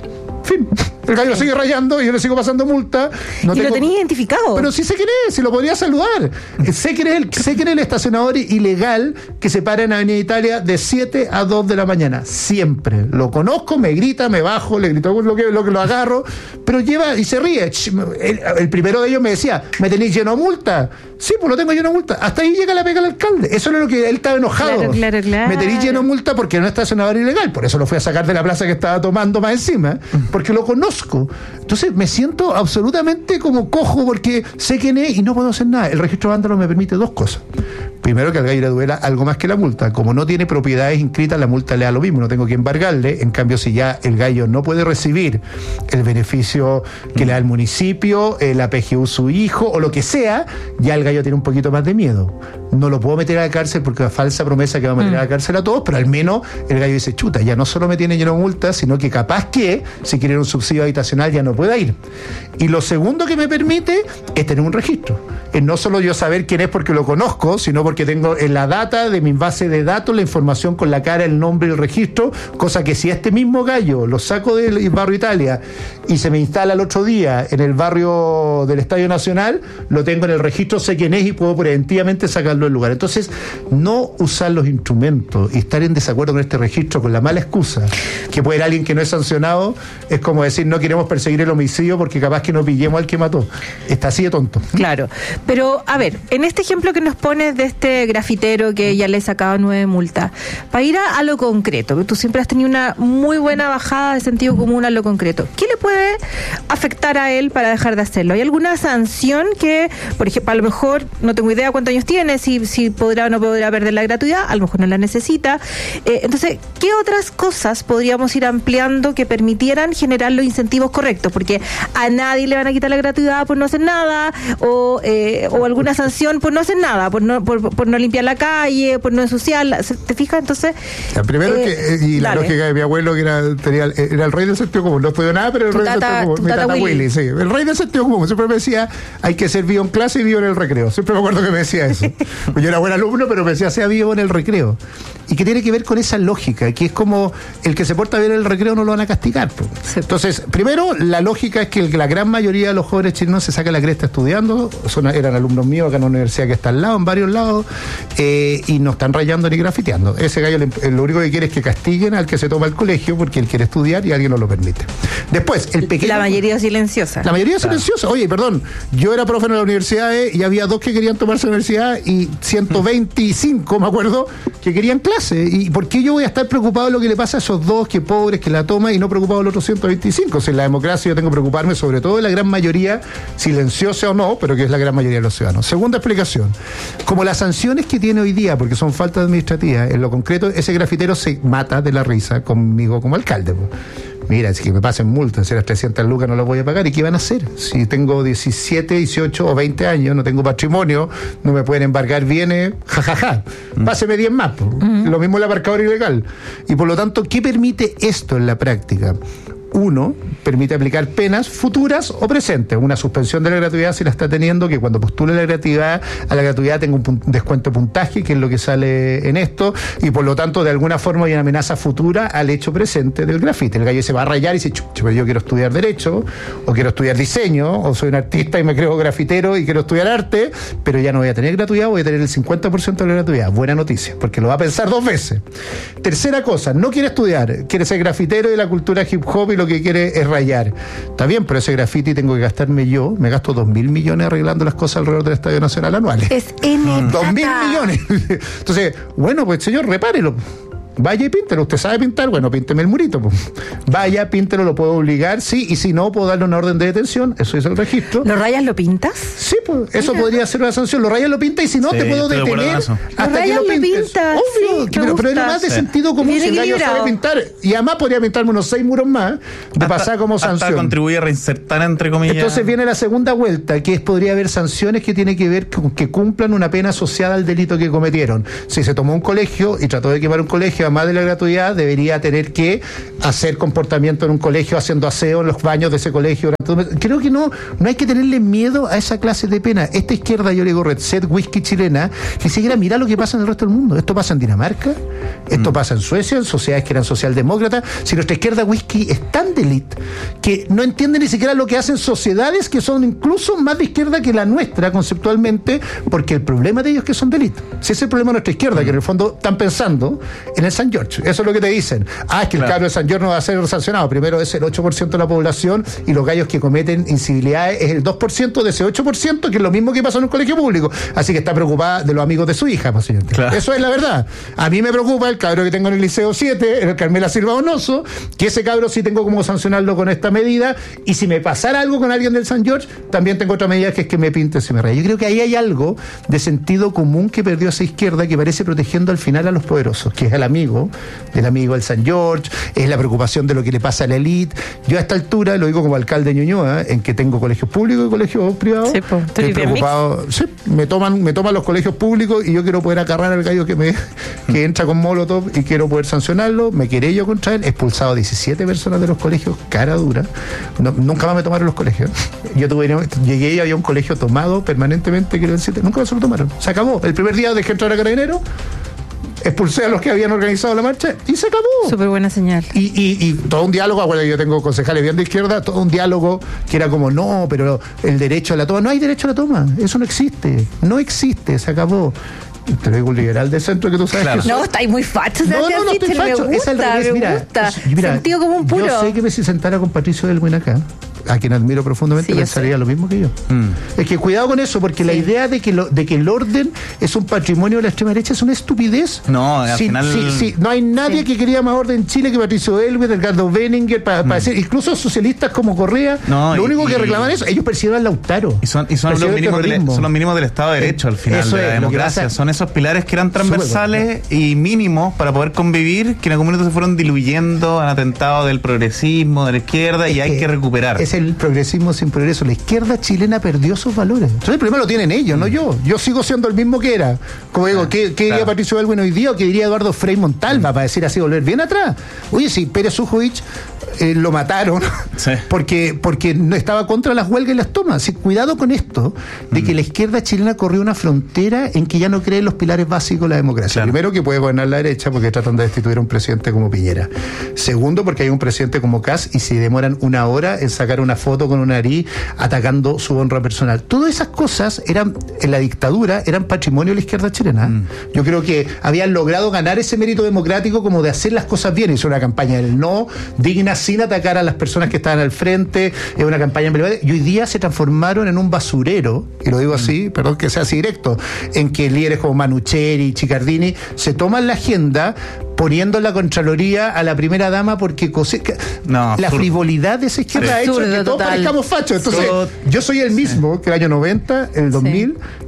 Fin. El gallo sigue rayando y yo le sigo pasando multa. No y tengo... lo tenía identificado. Pero sí sé quién es, si lo podría saludar. sé que es el, sé que es el estacionador ilegal que se para en Avenida Italia de siete a dos de la mañana. Siempre. Lo conozco, me grita, me bajo, le grito lo que lo, que lo agarro, pero lleva y se ríe. El, el primero de ellos me decía, ¿me tenéis lleno de multa? Sí, pues lo tengo lleno de multa. Hasta ahí llega la pega del alcalde. Eso es lo que él estaba enojado. Claro, claro, claro. Me tenéis lleno de multa porque no es estacionador ilegal. Por eso lo fui a sacar de la plaza que estaba tomando más encima, porque lo conozco. Entonces me siento absolutamente como cojo porque sé quién es y no puedo hacer nada. El registro de vándalos me permite dos cosas. Primero, que al gallo le duela algo más que la multa. Como no tiene propiedades inscritas, la multa le da lo mismo, no tengo que embargarle. En cambio, si ya el gallo no puede recibir el beneficio que le da el municipio, la P G U su hijo o lo que sea, ya el gallo tiene un poquito más de miedo. No lo puedo meter a la cárcel porque es falsa promesa que va a meter mm. a la cárcel a todos, pero al menos el gallo dice, chuta, ya no solo me tiene lleno de multas, sino que capaz que, si quiere un subsidio habitacional, ya no pueda ir. Y lo segundo que me permite es tener un registro. Es no solo yo saber quién es porque lo conozco, sino porque tengo en la data de mi base de datos la información con la cara, el nombre y el registro, cosa que si este mismo gallo lo saco del barrio Italia y se me instala el otro día en el barrio del Estadio Nacional, lo tengo en el registro, sé quién es y puedo preventivamente sacarlo del lugar. Entonces, no usar los instrumentos y estar en desacuerdo con este registro con la mala excusa que puede ser alguien que no es sancionado, es como decir, no queremos perseguir el homicidio porque capaz que no pillemos al que mató. Está así de tonto. Claro, pero a ver, en este ejemplo que nos pones de este grafitero que ya le sacaba nueve multas, para ir a, a lo concreto, tú siempre has tenido una muy buena bajada de sentido común a lo concreto, ¿qué le puede afectar a él para dejar de hacerlo? ¿Hay alguna sanción que, por ejemplo, a lo mejor, no tengo idea cuántos años tiene, si, si podrá o no podrá perder la gratuidad, a lo mejor no la necesita, eh, entonces, ¿qué otras cosas podríamos ir ampliando que permitieran generar los incentivos correctos? Porque a nadie le van a quitar la gratuidad por no hacer nada, o, eh, o alguna sanción por no hacer nada, por no, por, por no limpiar la calle, por no ensuciarla, ¿te fijas? Entonces, la primero eh, que, y la dale. lógica de mi abuelo, que era, tenía, era el rey del sentido común, no estudió nada, pero el Tu rey tata, del sentido común, mi tata tata Willy. Willy, sí, el rey del sentido común, siempre me decía, hay que ser vivo en clase y vivo en el recreo, siempre me acuerdo que me decía eso. Pues yo era buen alumno, pero me decía, sea vivo en el recreo. Y que tiene que ver con esa lógica, que es como el que se porta bien en el recreo no lo van a castigar. Pues. Sí. Entonces, primero, la lógica es que el, la gran mayoría de los jóvenes chilenos se saca la cresta estudiando, son, eran alumnos míos acá en la universidad que está al lado, en varios lados, eh, y no están rayando ni grafiteando. Ese gallo le, lo único que quiere es que castiguen al que se toma el colegio porque él quiere estudiar y alguien no lo permite. Después, el pequeño... La mayoría silenciosa. La mayoría silenciosa. Oye, perdón, yo era profe en la universidad eh, y había dos que querían tomarse la universidad y ciento veinticinco, me acuerdo, que querían clase. ¿Y por qué yo voy a estar preocupado de lo que le pasa a esos dos que pobres que la toman y no preocupado de los otros ciento veinticinco? O sea, en la democracia yo tengo que preocuparme sobre todo de la gran mayoría, silenciosa o no, pero que es la gran mayoría de los ciudadanos. Segunda explicación. Como las sanciones que tiene hoy día, porque son faltas administrativas, en lo concreto, ese grafitero se mata de la risa conmigo como alcalde. Mira, si que me pasen multas, si las trescientas lucas no las voy a pagar, ¿y qué van a hacer? Si tengo diecisiete, dieciocho o veinte años, no tengo patrimonio, no me pueden embargar bienes, jajaja, ja, ja. mm. Páseme diez más. Mm. Lo mismo el aparcador ilegal. Y por lo tanto, ¿qué permite esto en la práctica? Uno, permite aplicar penas futuras o presentes. Una suspensión de la gratuidad si la está teniendo, que cuando postule la gratuidad, a la gratuidad tenga un pun- descuento de puntaje, que es lo que sale en esto, y por lo tanto de alguna forma hay una amenaza futura al hecho presente del grafite. El gallo se va a rayar y dice, chucha, pero yo quiero estudiar Derecho, o quiero estudiar Diseño, o soy un artista y me creo grafitero y quiero estudiar arte, pero ya no voy a tener gratuidad, voy a tener el cincuenta por ciento de la gratuidad. Buena noticia, porque lo va a pensar dos veces. Tercera cosa, no quiere estudiar, quiere ser grafitero de la cultura hip hop y lo que quiere es rayar. Está bien, pero ese graffiti tengo que gastarme yo, me gasto dos mil millones arreglando las cosas alrededor del Estadio Nacional anuales. Es N Dos mil millones. Entonces, bueno, pues señor, repárelo. Vaya y píntelo, usted sabe pintar, bueno, pínteme el murito. Pues. Vaya, píntelo, lo puedo obligar, sí, y si no, puedo darle una orden de detención, eso es el registro. ¿Lo rayas, lo pintas? Sí, pues, eso Mira. podría ser una sanción. Lo rayas, lo pintas, y si no, sí, te puedo detener hasta lo rayas, que lo pintes. Lo pintas. Obvio, sí, pero, pero es lo más de sí. sentido común si el gallo sabe pintar. Y además podría pintarme unos seis muros más, de hasta, pasar como sanción. Hasta contribuye a reinsertar, entre comillas. Entonces viene la segunda vuelta, que es podría haber sanciones que tiene que ver con que cumplan una pena asociada al delito que cometieron. Si se tomó un colegio y trató de quemar un colegio, además de la gratuidad, debería tener que hacer comportamiento en un colegio, haciendo aseo en los baños de ese colegio. Creo que no, no hay que tenerle miedo a esa clase de pena. Esta izquierda, yo le digo Red Set Whisky chilena, que siquiera mira lo que pasa en el resto del mundo. Esto pasa en Dinamarca, esto mm. pasa en Suecia, en sociedades que eran socialdemócratas. Si nuestra izquierda whisky es tan de élite que no entiende ni siquiera lo que hacen sociedades que son incluso más de izquierda que la nuestra conceptualmente, porque el problema de ellos es que son de élite. Si ese es el problema de nuestra izquierda, mm. que en el fondo están pensando en el San George. Eso es lo que te dicen. Ah, es que claro. el cabro de San George no va a ser sancionado. Primero es el ocho por ciento de la población y los gallos que cometen incivilidades es el dos por ciento de ese ocho por ciento, que es lo mismo que pasa en un colegio público. Así que está preocupada de los amigos de su hija, pues, señor. Claro. Eso es la verdad. A mí me preocupa el cabro que tengo en el Liceo siete, en el Carmela Silva Donoso, que ese cabro sí tengo como sancionarlo con esta medida, y si me pasara algo con alguien del San George, también tengo otra medida, que es que me pinte si me raya. Yo creo que ahí hay algo de sentido común que perdió esa izquierda, que parece protegiendo al final a los poderosos, que es el amigo del amigo del San George, es la preocupación de lo que le pasa a la élite. Yo a esta altura, lo digo como alcalde de Ñuñoa, en que tengo colegios públicos y colegios privados, sí, pues, estoy preocupado. Sí, me toman, me toman los colegios públicos y yo quiero poder agarrar al gallo que me que entra con molotov y quiero poder sancionarlo. Me querello contra él, expulsado a diecisiete personas de los colegios, cara dura. No, nunca más me tomaron los colegios. Yo tuve, llegué y había un colegio tomado permanentemente, quiero decir, nunca más se lo tomaron. Se acabó. El primer día dejé entrar a Carabineros, expulsé a los que habían organizado la marcha y se acabó. Súper buena señal. Y, y, y todo un diálogo, bueno, yo tengo concejales bien de izquierda, todo un diálogo que era como, no, pero el derecho a la toma, no hay derecho a la toma, eso no existe, no existe, se acabó. Te lo digo un liberal de centro que tú sabes claro. que no, estáis muy facho. No, no, no estoy facho. Me gusta, es al revés. me Mira, gusta. Mira, sentido como un puro. Yo sé que me si sentara con Patricio Elwin acá, a quien admiro profundamente, sí, pensaría lo mismo que yo. Mm. Es que cuidado con eso, porque sí. la idea de que, lo, de que el orden es un patrimonio de la extrema derecha es una estupidez. No, al sí, final... Sí, sí. No hay nadie sí. que quería más orden en Chile que Patricio Elwin, Edgardo Benninger, para mm. pa decir, incluso socialistas como Correa, no, lo y, único que reclaman es, ellos persiguen a Lautaro. Y son, y son, los mínimos del, son los mínimos del Estado de Derecho, eh, al final, de la es, democracia. Pasa, son esos pilares que eran transversales y mínimos para poder convivir, que en algún momento se fueron diluyendo, han atentado del progresismo, de la izquierda, y hay que recuperar. Es el progresismo sin progreso. La izquierda chilena perdió sus valores. Entonces el problema lo tienen ellos, mm. no yo. Yo sigo siendo el mismo que era. Como digo, ¿qué, qué diría claro. Patricio Elwin hoy día o qué diría Eduardo Frei Montalva, mm. para decir así, volver bien atrás? Oye, si Pérez Ujovich eh, lo mataron sí. porque, porque no estaba contra las huelgas y las tomas. Así, cuidado con esto, de mm. que la izquierda chilena corrió una frontera en que ya no cree en los pilares básicos de la democracia. Claro. Primero, que puede gobernar la derecha porque tratan de destituir a un presidente como Piñera. Segundo, porque hay un presidente como Kast y se demoran una hora en sacar una foto con un nariz atacando su honra personal. Todas esas cosas eran, en la dictadura, eran patrimonio de la izquierda chilena. Mm. Yo creo que habían logrado ganar ese mérito democrático como de hacer las cosas bien. Hizo una campaña del no, digna, sin atacar a las personas que estaban al frente, es una campaña emblemática, y hoy día se transformaron en un basurero, y lo digo así, mm. perdón que sea así directo, en que líderes como Manucheri, Chicardini, se toman la agenda poniendo en la Contraloría a la primera dama porque cose... no, la absurdo. Frivolidad de esa izquierda absurdo, ha hecho que todos parezcamos fachos. Entonces, todo... yo soy el mismo sí. que el año noventa, el dos mil, sí.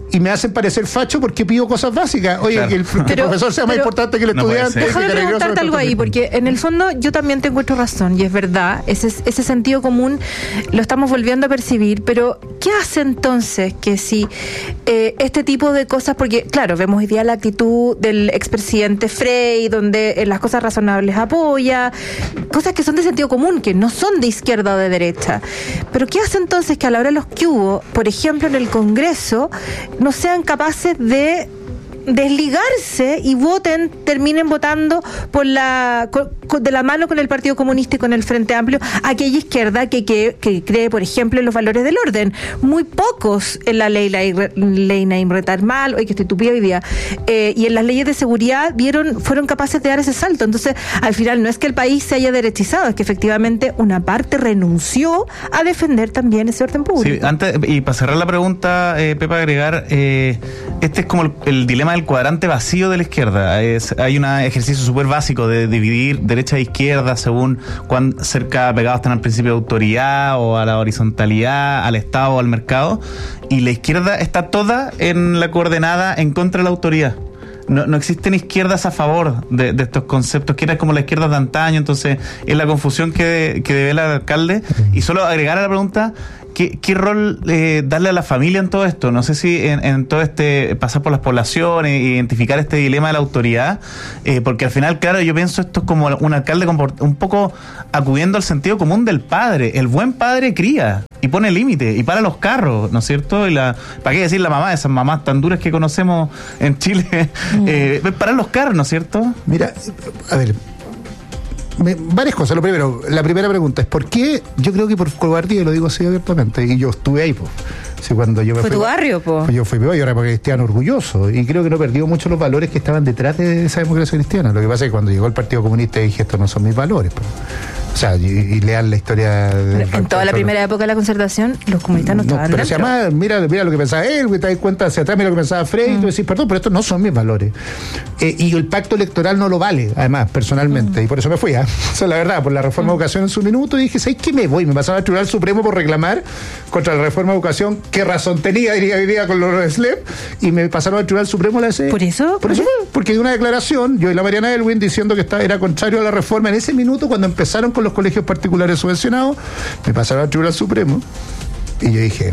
y me hacen parecer facho porque pido cosas básicas. Oye, claro. que el, que pero, el profesor sea más importante que el no estudiante. Déjame que preguntarte algo ahí, porque en el fondo yo también te encuentro razón, y es verdad, ese, ese sentido común lo estamos volviendo a percibir, pero ¿qué hace entonces que si eh, este tipo de cosas, porque claro, vemos hoy día la actitud del expresidente Frey, donde en las cosas razonables apoya, cosas que son de sentido común, que no son de izquierda o de derecha, pero ¿qué hace entonces que a la hora de los que hubo, por ejemplo en el Congreso, no sean capaces de desligarse y voten, terminen votando por la con, con, de la mano con el Partido Comunista y con el Frente Amplio, aquella izquierda que, que, que cree, por ejemplo, en los valores del orden? Muy pocos en la ley, la ley Naim Retarmal, hoy que estoy tupida hoy día, eh, y en las leyes de seguridad vieron fueron capaces de dar ese salto. Entonces, al final, no es que el país se haya derechizado, es que efectivamente una parte renunció a defender también ese orden público. Sí, antes, y para cerrar la pregunta, eh, Pepa, agregar, eh, este es como el, el dilema del cuadrante vacío de la izquierda. Es, hay un ejercicio súper básico de dividir derecha e izquierda según cuán cerca pegados están al principio de autoridad o a la horizontalidad, al Estado o al mercado, y la izquierda está toda en la coordenada en contra de la autoridad. No, no existen izquierdas a favor de, de estos conceptos, que era como la izquierda de antaño. Entonces es la confusión que, que debe el alcalde. Y solo agregar a la pregunta, ¿qué, qué rol eh, darle a la familia en todo esto? No sé si en, en todo este pasar por las poblaciones, identificar este dilema de la autoridad, eh, porque al final, claro, yo pienso esto es como un alcalde un poco acudiendo al sentido común del padre. El buen padre cría y pone límite y para los carros, ¿no es cierto? Y la, ¿para qué decir la mamá? Esas mamás tan duras que conocemos en Chile, eh, para los carros, ¿no es cierto? Mira, a ver, me, varias cosas. Lo primero, la primera pregunta es ¿por qué? Yo creo que por cobardía, lo digo así abiertamente, y yo estuve ahí, pues. Sí, cuando yo me fue fui, tu barrio, po. Yo fui yo era cristiano orgulloso y creo que no perdió mucho los valores que estaban detrás de esa democracia cristiana. Lo que pasa es que cuando llegó el Partido Comunista dije, estos no son mis valores, po. O sea, y, y lean la historia de en toda la primera época de la concertación los comunistas no, no estaban pero dentro. Si además, mira, mira lo que pensaba él, te das cuenta hacia atrás, mira lo que pensaba Frey, mm. y tú decís, perdón, pero estos no son mis valores. Eh, y el pacto electoral no lo vale, además, personalmente, mm. y por eso me fui, ¿eh? O sea, la verdad, por la reforma mm. de educación en su minuto, y dije, ¿sabes qué? Me voy, me pasaba al Tribunal Supremo por reclamar contra la reforma de educación, qué razón tenía, diría hoy día con los S L E P, y me pasaron al Tribunal Supremo la S. ¿Por eso? Por eso fue, porque hay una declaración, yo y la Mariana Elwin, diciendo que estaba, era contrario a la reforma en ese minuto, cuando empezaron con los colegios particulares subvencionados, me pasaron al Tribunal Supremo y yo dije,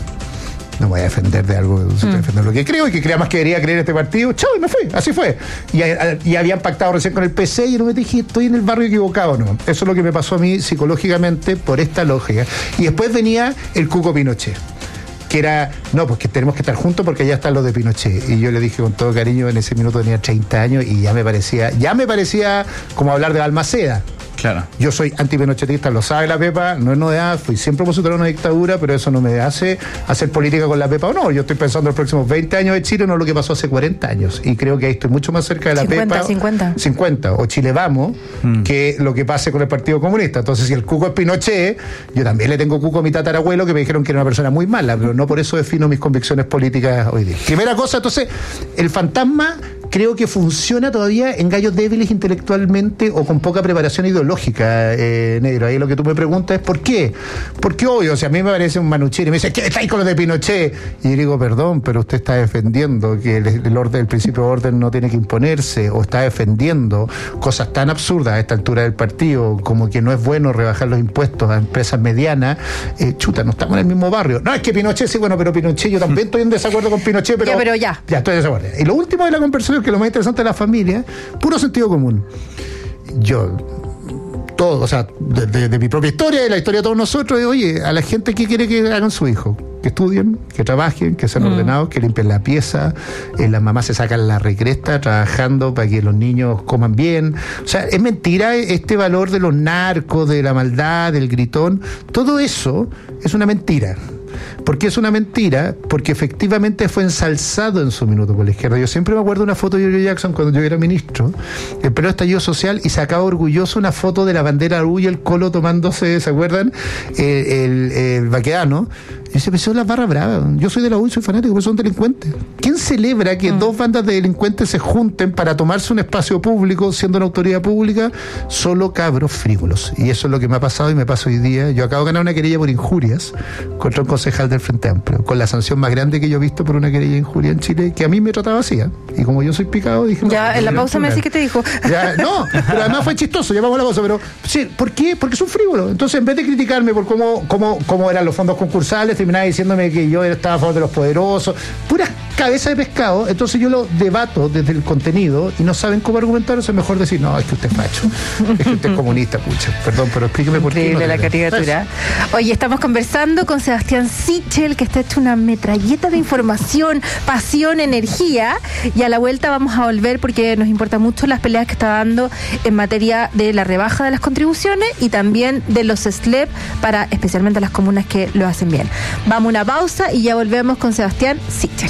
no voy a defender de algo, mm. voy a defender lo que creo y que crea más que debería creer este partido. Chao, y me fui, así fue. Y, y habían pactado recién con el P C y no me dije, estoy en el barrio equivocado, no. Eso es lo que me pasó a mí psicológicamente por esta lógica. Y después venía el Cuco Pinochet, que era, no, pues que tenemos que estar juntos porque ya están los de Pinochet. Y yo le dije con todo cariño, en ese minuto tenía treinta años y ya me parecía, ya me parecía como hablar de Balmaceda. Claro. Yo soy antipinochetista, lo sabe la Pepa, no es novedad, fui siempre opositor a una dictadura, pero eso no me hace hacer política con la Pepa o no. Yo estoy pensando en los próximos veinte años de Chile, no lo que pasó hace cuarenta años. Y creo que ahí estoy mucho más cerca de la cincuenta, Pepa. cincuenta. cincuenta, o Chile Vamos, mm. que lo que pase con el Partido Comunista. Entonces, si el Cuco es Pinochet, yo también le tengo Cuco a mi tatarabuelo, que me dijeron que era una persona muy mala, pero no por eso defino mis convicciones políticas hoy día. Primera cosa, entonces, el fantasma creo que funciona todavía en gallos débiles intelectualmente o con poca preparación ideológica, eh, negro. Ahí lo que tú me preguntas es ¿por qué? Porque obvio, o sea, a mí me parece un manuchero y me dice, ¿qué estáis con los de Pinochet? Y yo digo, perdón, pero usted está defendiendo que el, el orden, el principio de orden no tiene que imponerse, o está defendiendo cosas tan absurdas a esta altura del partido, como que no es bueno rebajar los impuestos a empresas medianas. Eh, chuta, no estamos en el mismo barrio. No, es que Pinochet sí, bueno, pero Pinochet, yo también estoy en desacuerdo con Pinochet, pero ya, pero ya. Ya, estoy en desacuerdo. Y lo último de la conversación, que lo más interesante de la familia, puro sentido común. Yo, todo, o sea, de, de, de mi propia historia y la historia de todos nosotros, de, oye, a la gente que quiere que hagan su hijo, que estudien, que trabajen, que sean mm. ordenados, que limpien la pieza, eh, las mamás se sacan la recresta trabajando para que los niños coman bien. O sea, es mentira este valor de los narcos, de la maldad, del gritón. Todo eso es una mentira. ¿Por qué es una mentira? Porque efectivamente fue ensalzado en su minuto por la izquierda. Yo siempre me acuerdo de una foto de Giorgio Jackson cuando yo era ministro, el periodo estallido social, y sacaba orgulloso una foto de la bandera U y el Colo tomándose, ¿se acuerdan? El, el, el Baquedano, Y dice, pero son las barras bravas. Yo soy de la U y soy fanático, pero son delincuentes. ¿Quién celebra que mm. dos bandas de delincuentes se junten para tomarse un espacio público siendo una autoridad pública? Solo cabros frívolos. Y eso es lo que me ha pasado y me pasa hoy día. Yo acabo de ganar una querella por injurias contra un concejal del Frente Amplio, con la sanción más grande que yo he visto por una querella de injuria en Chile, que a mí me trataba así. ¿eh? Y como yo soy picado, dije... Ya, no, en la pausa me decís que te dijo. Ya, no, pero además fue chistoso, ya vamos a la pausa, pero sí, ¿por qué? Porque es un frívolo. Entonces, en vez de criticarme por cómo, cómo, cómo eran los fondos concursales, terminaba diciéndome que yo estaba a favor de los poderosos, puras cabezas de pescado. Entonces yo lo debato desde el contenido y no saben cómo argumentar, es mejor decir, no, es que usted es facho, es que usted es comunista, pucha, perdón, pero explíqueme por qué. Increíble la caricatura. Oye, estamos conversando con Sebastián Sichel, que está hecho una metralleta de información, pasión, energía, y a la vuelta vamos a volver porque nos importa mucho las peleas que está dando en materia de la rebaja de las contribuciones y también de los S L E P para especialmente las comunas que lo hacen bien. Vamos a una pausa y ya volvemos con Sebastián Sichel.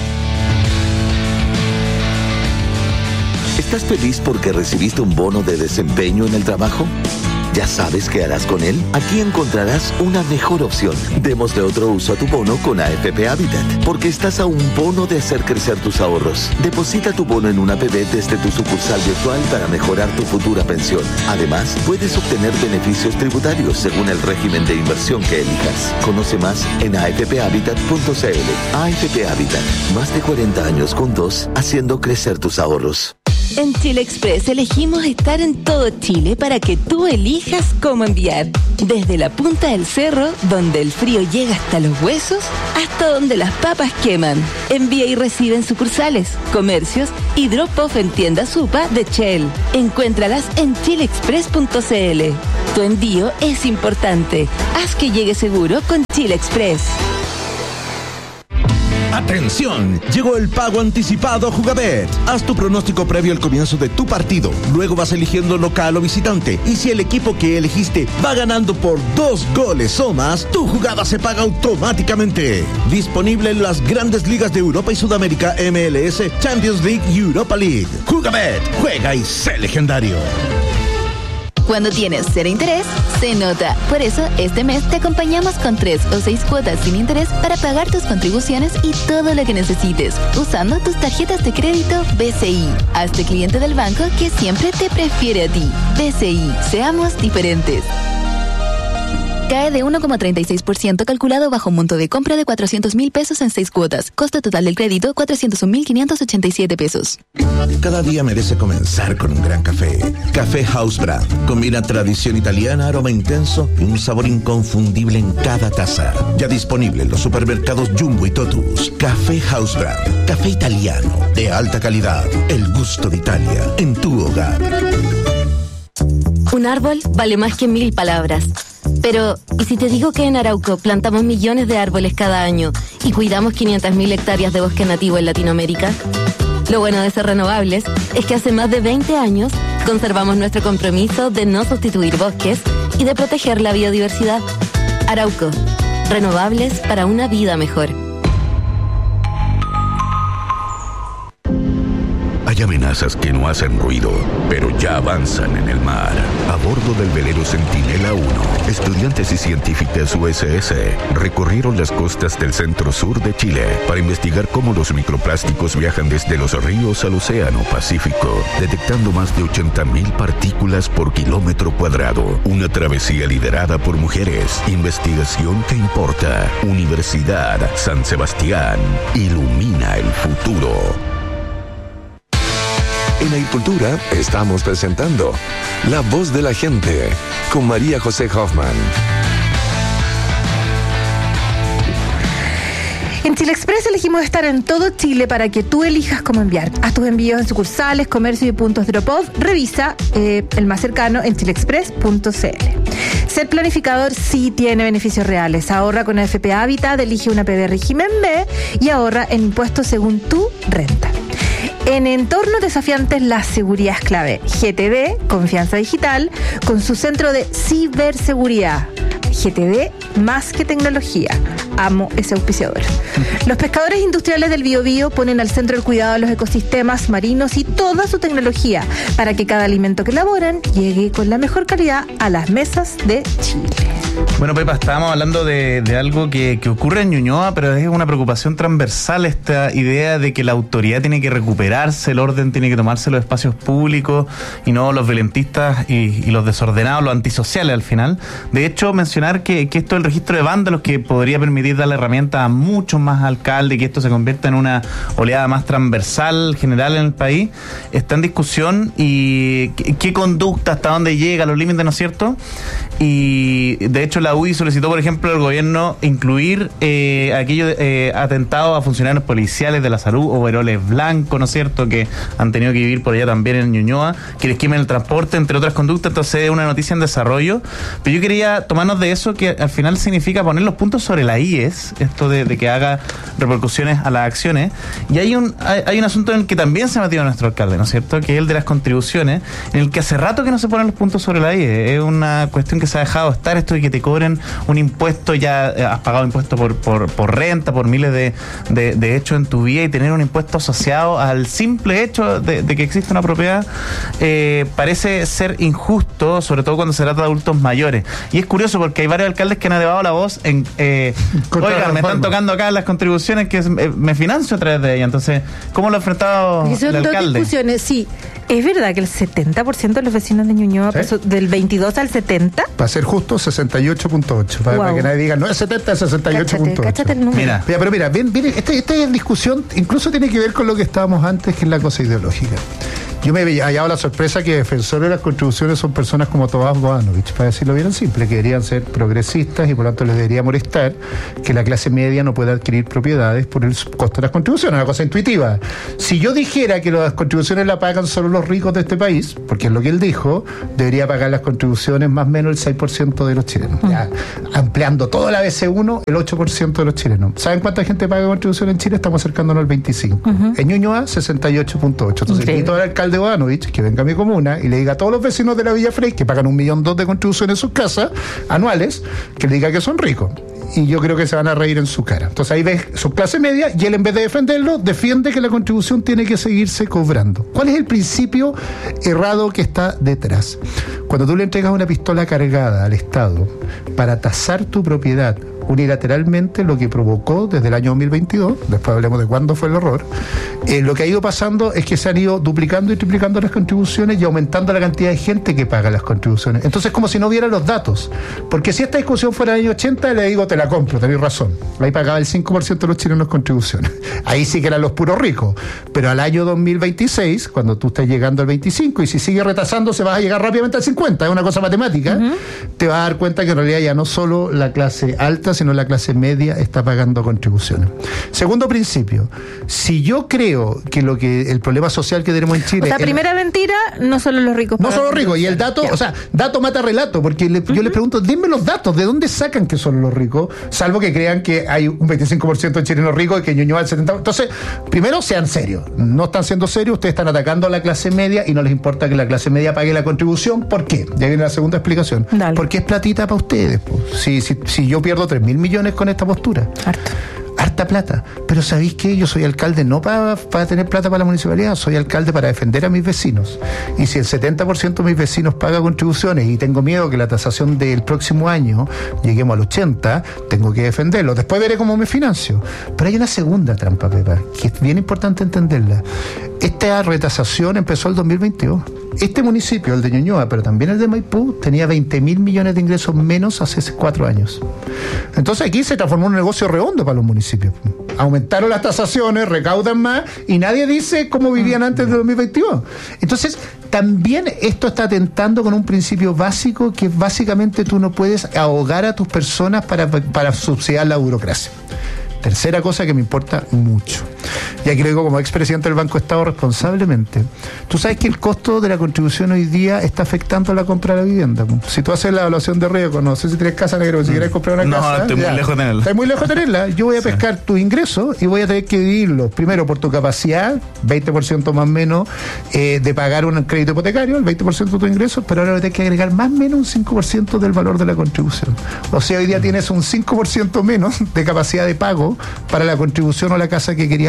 ¿Estás feliz porque recibiste un bono de desempeño en el trabajo? ¿Ya sabes qué harás con él? Aquí encontrarás una mejor opción. Démosle otro uso a tu bono con A F P Habitat, porque estás a un bono de hacer crecer tus ahorros. Deposita tu bono en una A P B desde tu sucursal virtual para mejorar tu futura pensión. Además, puedes obtener beneficios tributarios según el régimen de inversión que elijas. Conoce más en a f p habitat punto c l. A F P Habitat, más de cuarenta años juntos, haciendo crecer tus ahorros. En Chile Express elegimos estar en todo Chile para que tú elijas cómo enviar. Desde la punta del cerro, donde el frío llega hasta los huesos, hasta donde las papas queman. Envía y recibe en sucursales, comercios y drop-off en tiendas Supa de Shell. Encuéntralas en chile express punto c l. Tu envío es importante. Haz que llegue seguro con Chile Express. ¡Atención! Llegó el pago anticipado a Jugabet. Haz tu pronóstico previo al comienzo de tu partido. Luego vas eligiendo local o visitante. Y si el equipo que elegiste va ganando por dos goles o más, tu jugada se paga automáticamente. Disponible en las grandes ligas de Europa y Sudamérica, M L S, Champions League y Europa League. Jugabet, juega y sé legendario. Cuando tienes cero interés, se nota. Por eso, este mes te acompañamos con tres o seis cuotas sin interés para pagar tus contribuciones y todo lo que necesites, usando tus tarjetas de crédito B C I. Hazte cliente del banco que siempre te prefiere a ti. B C I, seamos diferentes. Cae de uno coma treinta y seis por ciento calculado bajo un monto de compra de cuatrocientos mil pesos en seis cuotas. Costo total del crédito, cuatrocientos un mil quinientos ochenta y siete pesos. Cada día merece comenzar con un gran café. Café House Brand. Combina tradición italiana, aroma intenso y un sabor inconfundible en cada taza. Ya disponible en los supermercados Jumbo y Totus. Café House Brand. Café italiano de alta calidad. El gusto de Italia en tu hogar. Un árbol vale más que mil palabras. Pero, ¿y si te digo que en Arauco plantamos millones de árboles cada año y cuidamos quinientas mil hectáreas de bosque nativo en Latinoamérica? Lo bueno de ser renovables es que hace más de veinte años conservamos nuestro compromiso de no sustituir bosques y de proteger la biodiversidad. Arauco, renovables para una vida mejor. Hay amenazas que no hacen ruido, pero ya avanzan en el mar. A bordo del velero Centinela uno, estudiantes y científicas U S S recorrieron las costas del centro-sur de Chile para investigar cómo los microplásticos viajan desde los ríos al océano Pacífico, detectando más de ochenta mil partículas por kilómetro cuadrado. Una travesía liderada por mujeres. Investigación que importa. Universidad San Sebastián. Ilumina el futuro. En Agricultura estamos presentando La Voz de la Gente con María José Hoffman. En Chile Express elegimos estar en todo Chile para que tú elijas cómo enviar. Haz tus envíos en sucursales, comercio y puntos drop-off. Revisa eh, el más cercano en chile express punto c l. Ser planificador sí tiene beneficios reales. Ahorra con A F P Habitat, elige una P B régimen B y ahorra en impuestos según tu renta. En entornos desafiantes, la seguridad es clave. G T D, Confianza Digital, con su centro de ciberseguridad. G T D, más que tecnología. Amo ese auspiciador. Los pescadores industriales del Biobío ponen al centro el cuidado de los ecosistemas marinos y toda su tecnología para que cada alimento que elaboran llegue con la mejor calidad a las mesas de Chile. Bueno, Pepa, estábamos hablando de, de algo que, que ocurre en Ñuñoa, pero es una preocupación transversal esta idea de que la autoridad tiene que recuperarse, el orden tiene que tomarse los espacios públicos y no los violentistas y, y los desordenados, los antisociales al final. De hecho, mencionar que, que esto del registro de vándalos, que podría permitir darle herramientas a muchos más alcaldes y que esto se convierta en una oleada más transversal, general en el país, está en discusión. Y qué, qué conducta, hasta dónde llega, los límites, ¿no es cierto? Y de hecho la U D I solicitó, por ejemplo, al gobierno incluir eh, aquellos eh, atentados a funcionarios policiales de la salud, overoles blancos, ¿no es cierto?, que han tenido que vivir por allá también en Ñuñoa, que les quemen el transporte, entre otras conductas. Entonces es una noticia en desarrollo, pero yo quería tomarnos de eso, que al final significa poner los puntos sobre la íes, esto de, de que haga repercusiones a las acciones. Y hay un hay, hay un asunto en el que también se ha metido nuestro alcalde, ¿no es cierto?, que es el de las contribuciones, en el que hace rato que no se ponen los puntos sobre la íes. Es una cuestión que se ha dejado estar, esto de que te cobren un impuesto, ya has pagado impuesto por, por, por renta, por miles de, de, de hechos en tu vida, y tener un impuesto asociado al simple hecho de, de que existe una propiedad eh, parece ser injusto, sobre todo cuando se trata de adultos mayores. Y es curioso porque hay varios alcaldes que han elevado la voz en eh, oigan, me están tocando acá las contribuciones que eh, me financio a través de ellas. Entonces, ¿cómo lo ha enfrentado son el dos alcalde? Discusiones, sí. ¿Es verdad que el setenta por ciento de los vecinos de Ñuñoa ¿Sí? pasó del veintidós al setenta? Para ser justo, sesenta y ocho punto ocho. Para, Wow. para que nadie diga, no es setenta, es sesenta y ocho punto ocho. Cáchate, cáchate el número. Mira. Mira, pero mira, ven, ven, esta, esta discusión incluso tiene que ver con lo que estábamos antes, que es la cosa ideológica. Yo me había hallado la sorpresa que defensores de las contribuciones son personas como Tomás Boanovich, para decirlo bien simple, que deberían ser progresistas y por lo tanto les debería molestar que la clase media no pueda adquirir propiedades por el costo de las contribuciones. Una cosa intuitiva. Si yo dijera que las contribuciones la pagan solo los ricos de este país, porque es lo que él dijo, debería pagar las contribuciones más o menos el seis por ciento de los chilenos. Mm. Ya, ampliando toda la B C uno, el ocho por ciento de los chilenos. ¿Saben cuánta gente paga contribución en Chile? Estamos acercándonos al veinticinco por ciento. Uh-huh. En Ñuñoa, sesenta y ocho punto ocho por ciento. Entonces, invito al alcalde Boanovich que venga a mi comuna y le diga a todos los vecinos de la Villa Frey, que pagan un millón dos de contribuciones en sus casas anuales, que le diga que son ricos. Y yo creo que se van a reír en su cara. Entonces ahí ves su clase media y él, en vez de defenderlo, defiende que la contribución tiene que seguirse cobrando. ¿Cuál es el principio errado que está detrás? Cuando tú le entregas una pistola cargada al Estado para tasar tu propiedad unilateralmente, lo que provocó desde el año dos mil veintidós, después hablemos de cuándo fue el error, eh, lo que ha ido pasando es que se han ido duplicando y triplicando las contribuciones y aumentando la cantidad de gente que paga las contribuciones. Entonces, como si no hubiera los datos. Porque si esta discusión fuera del año ochenta, le digo, te la compro, tenés razón. Ahí pagaba el cinco por ciento de los chilenos contribuciones. Ahí sí que eran los puros ricos. Pero al año dos mil veintiséis, cuando tú estás llegando al veinticinco, y si sigue retrasándose vas a llegar rápidamente al cincuenta, es una cosa matemática, uh-huh. te vas a dar cuenta que en realidad ya no solo la clase alta, sino la clase media está pagando contribuciones. Segundo principio, si yo creo que lo que el problema social que tenemos en Chile... O sea, el, primera mentira, no solo los ricos. No solo los ricos, y el dato, yeah. o sea, dato mata relato, porque le, uh-huh. yo les pregunto, denme los datos, ¿de dónde sacan que son los ricos? Salvo que crean que hay un veinticinco por ciento de chilenos ricos y que Ñuñoa el setenta por ciento. Entonces, primero, sean serios. No están siendo serios, ustedes están atacando a la clase media y no les importa que la clase media pague la contribución. ¿Por qué? Ya viene la segunda explicación. Dale. Porque es platita para ustedes. Pues. Si, si, si yo pierdo tres mil millones con esta postura. Harto. Harta plata. Pero ¿sabéis qué? Yo soy alcalde no para, para tener plata para la municipalidad, soy alcalde para defender a mis vecinos. Y si el setenta por ciento de mis vecinos paga contribuciones y tengo miedo que la tasación del próximo año lleguemos al ochenta, tengo que defenderlo. Después veré cómo me financio. Pero hay una segunda trampa, Pepa, que es bien importante entenderla. Esta retasación empezó el dos mil veintidós. Este municipio, el de Ñuñoa, pero también el de Maipú, tenía veinte mil millones de ingresos menos hace cuatro años. Entonces aquí se transformó en un negocio redondo para los municipios. Aumentaron las tasaciones, recaudan más y nadie dice cómo vivían antes de dos mil veintidós. Entonces, también esto está atentando con un principio básico, que básicamente tú no puedes ahogar a tus personas para, para subsidiar la burocracia. Tercera cosa que me importa mucho, y aquí lo digo como expresidente del Banco de Estado responsablemente. Tú sabes que el costo de la contribución hoy día está afectando la compra de la vivienda. Si tú haces la evaluación de riesgo, no sé si tienes casa negra o si quieres comprar una no, casa. No, estoy ya, muy lejos de tenerla. Estoy muy lejos de tenerla. Yo voy a pescar sí. tus ingresos y voy a tener que dividirlos primero por tu capacidad, veinte por ciento más o menos eh, de pagar un crédito hipotecario, el veinte por ciento de tus ingresos, pero ahora voy a tener que agregar más o menos un cinco por ciento del valor de la contribución. O sea, hoy día tienes un cinco por ciento menos de capacidad de pago para la contribución o la casa que querías pagar, que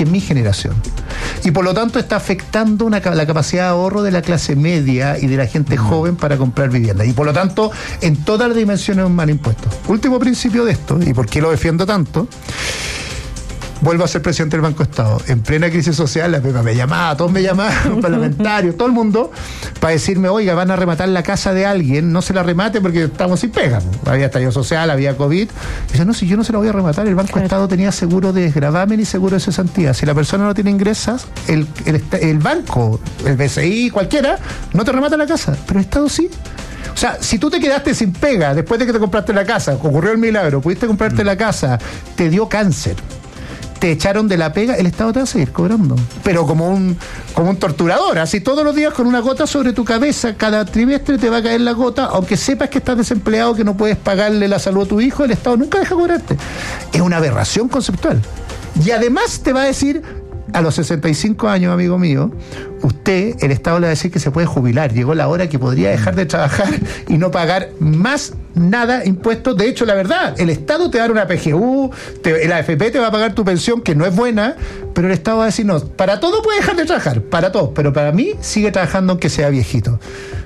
que mi generación. Y por lo tanto está afectando una, la capacidad de ahorro de la clase media y de la gente joven para comprar vivienda. Y por lo tanto, en todas las dimensiones un mal impuesto. Último principio de esto, y por qué lo defiendo tanto, vuelvo a ser presidente del Banco Estado. En plena crisis social, la Pepa me llamaba, todos me llamaban, los parlamentarios, todo el mundo, para decirme, oiga, van a rematar la casa de alguien, no se la remate porque estamos sin pega. Había estallido social, había COVID. Y dice, no, si yo no se la voy a rematar, el Banco claro. Estado tenía seguro de desgravamen y seguro de cesantía. Si la persona no tiene ingresos, el, el, el banco, el B C I, cualquiera, no te remata la casa, pero el Estado sí. O sea, si tú te quedaste sin pega después de que te compraste la casa, ocurrió el milagro, pudiste comprarte mm. la casa, te dio cáncer, te echaron de la pega, el Estado te va a seguir cobrando. Pero como un, como un torturador, así todos los días con una gota sobre tu cabeza, cada trimestre te va a caer la gota, aunque sepas que estás desempleado, que no puedes pagarle la salud a tu hijo, el Estado nunca deja cobrarte. Es una aberración conceptual. Y además te va a decir, a los sesenta y cinco años, amigo mío, usted, el Estado le va a decir que se puede jubilar. Llegó la hora que podría dejar de trabajar y no pagar más nada impuestos. De hecho, la verdad, el Estado te va a dar una P G U, te, la A F P te va a pagar tu pensión, que no es buena, pero el Estado va a decir, no, para todo puede dejar de trabajar, para todo, pero para mí sigue trabajando aunque sea viejito.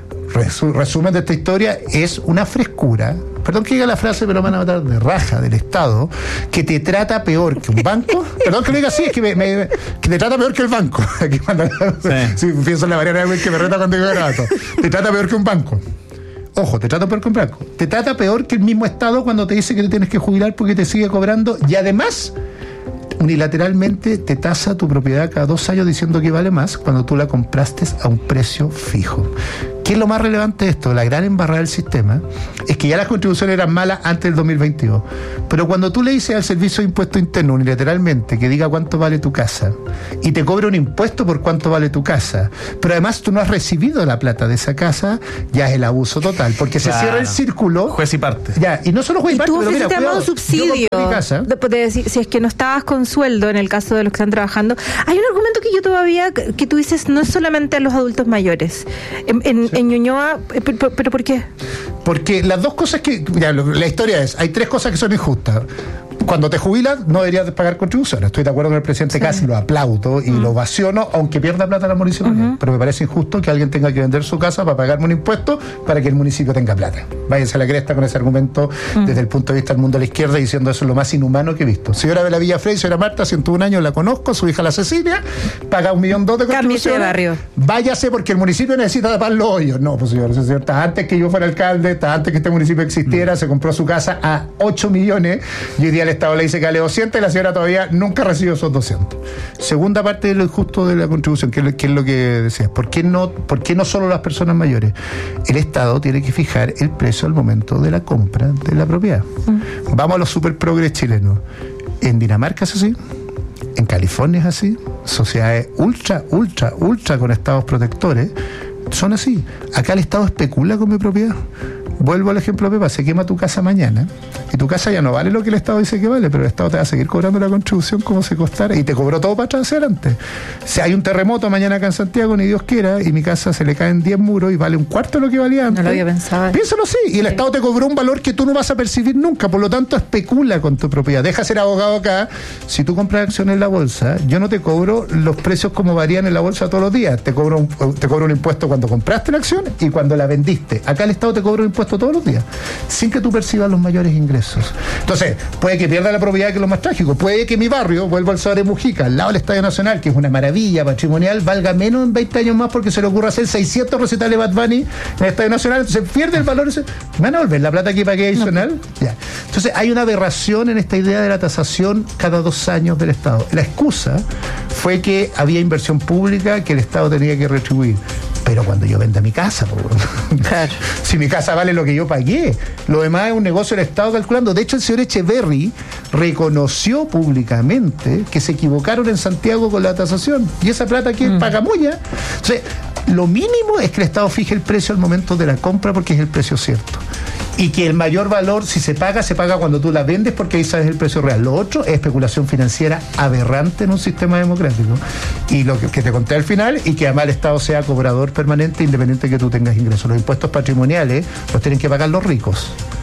Resumen de esta historia, es una frescura, perdón que diga la frase, pero me van a matar de raja del Estado, que te trata peor que un banco. Perdón que lo diga así, es que, me, me, que te trata peor que el banco. Aquí cuando, sí. Si pienso en la variedad que me reta cuando digo grabato. Te trata peor que un banco. Ojo, te trata peor que un banco. Te trata peor que el mismo Estado cuando te dice que te tienes que jubilar porque te sigue cobrando, y además unilateralmente te tasa tu propiedad cada dos años diciendo que vale más cuando tú la compraste a un precio fijo. ¿Qué es lo más relevante de esto? La gran embarrada del sistema es que ya las contribuciones eran malas antes del dos mil veintidós. Pero cuando tú le dices al Servicio de Impuesto Interno unilateralmente que diga cuánto vale tu casa y te cobra un impuesto por cuánto vale tu casa, pero además tú no has recibido la plata de esa casa, ya es el abuso total, porque claro. Se cierra el círculo. Juez y parte. Ya, y no solo juez y, y parte, tú pero mira, cuidado, subsidio yo mi casa, de, de decir, si es que no estabas con sueldo en el caso de los que están trabajando. Hay un argumento que yo todavía, que tú dices, no es solamente a los adultos mayores. En, en, sí. en Ñuñoa, ¿pero, pero por qué? Porque las dos cosas que, ya, la historia es, hay tres cosas que son injustas. Cuando te jubilas no deberías pagar contribuciones. Estoy de acuerdo con el presidente sí. Casi, lo aplaudo y uh-huh. lo ovaciono, aunque pierda plata la municipalidad. Uh-huh. Pero me parece injusto que alguien tenga que vender su casa para pagarme un impuesto para que el municipio tenga plata. Váyanse a la cresta con ese argumento uh-huh. desde el punto de vista del mundo de la izquierda, diciendo eso es lo más inhumano que he visto. Señora de la Villa Frey, señora Marta, ciento un años, la conozco, su hija la Cecilia, paga un millón dos de contribuciones. De barrio. Váyase porque el municipio necesita tapar los hoyos. No, pues señor, señor, hasta antes que yo fuera alcalde, hasta antes que este municipio existiera, uh-huh. se compró su casa a ocho millones y hoy día el Estado le dice que vale doscientos y la señora todavía nunca recibió esos doscientos. Segunda parte de lo injusto de la contribución, que es lo que, es lo que decías. ¿Por qué no, por qué no solo las personas mayores? El Estado tiene que fijar el precio al momento de la compra de la propiedad. Mm. Vamos a los super progres chilenos. En Dinamarca es así, en California es así, sociedades ultra, ultra, ultra con estados protectores son así. Acá el Estado especula con mi propiedad. Vuelvo al ejemplo, Pepa, se quema tu casa mañana y tu casa ya no vale lo que el Estado dice que vale, pero el Estado te va a seguir cobrando la contribución como si costara y te cobró todo para atrás hacia adelante. Si hay un terremoto mañana acá en Santiago, ni Dios quiera, y mi casa se le caen diez muros y vale un cuarto de lo que valía antes. No lo había pensado. Piénsalo así, y el sí. Estado te cobró un valor que tú no vas a percibir nunca, por lo tanto especula con tu propiedad. Deja ser abogado acá. Si tú compras acciones en la bolsa, yo no te cobro los precios como varían en la bolsa todos los días. Te cobro un, te cobro un impuesto cuando compraste la acción y cuando la vendiste. Acá el Estado te cobra un impuesto todos los días, sin que tú percibas los mayores ingresos. Entonces, puede que pierda la propiedad, que es lo más trágico. Puede que mi barrio, vuelvo al Sobre Mujica, al lado del Estadio Nacional, que es una maravilla patrimonial, valga menos en veinte años más porque se le ocurre hacer seiscientos recitales de Bad Bunny en el Estadio Nacional. Entonces pierde el valor. ¿Me van a volver la plata que pagué adicional? No. Ya. Entonces hay una aberración en esta idea de la tasación cada dos años del Estado. La excusa fue que había inversión pública que el Estado tenía que retribuir. Pero cuando yo venda mi casa, claro. Si mi casa vale lo que yo pagué, lo demás es un negocio del Estado calculando. De hecho, el señor Echeverry reconoció públicamente que se equivocaron en Santiago con la tasación. Y esa plata que mm. paga Moya. Entonces, lo mínimo es que el Estado fije el precio al momento de la compra porque es el precio cierto. Y que el mayor valor, si se paga, se paga cuando tú la vendes porque ahí sabes el precio real. Lo otro es especulación financiera aberrante en un sistema democrático. Y lo que, que te conté al final, y que además el Estado sea cobrador permanente independiente de que tú tengas ingresos. Los impuestos patrimoniales los tienen que pagar los ricos.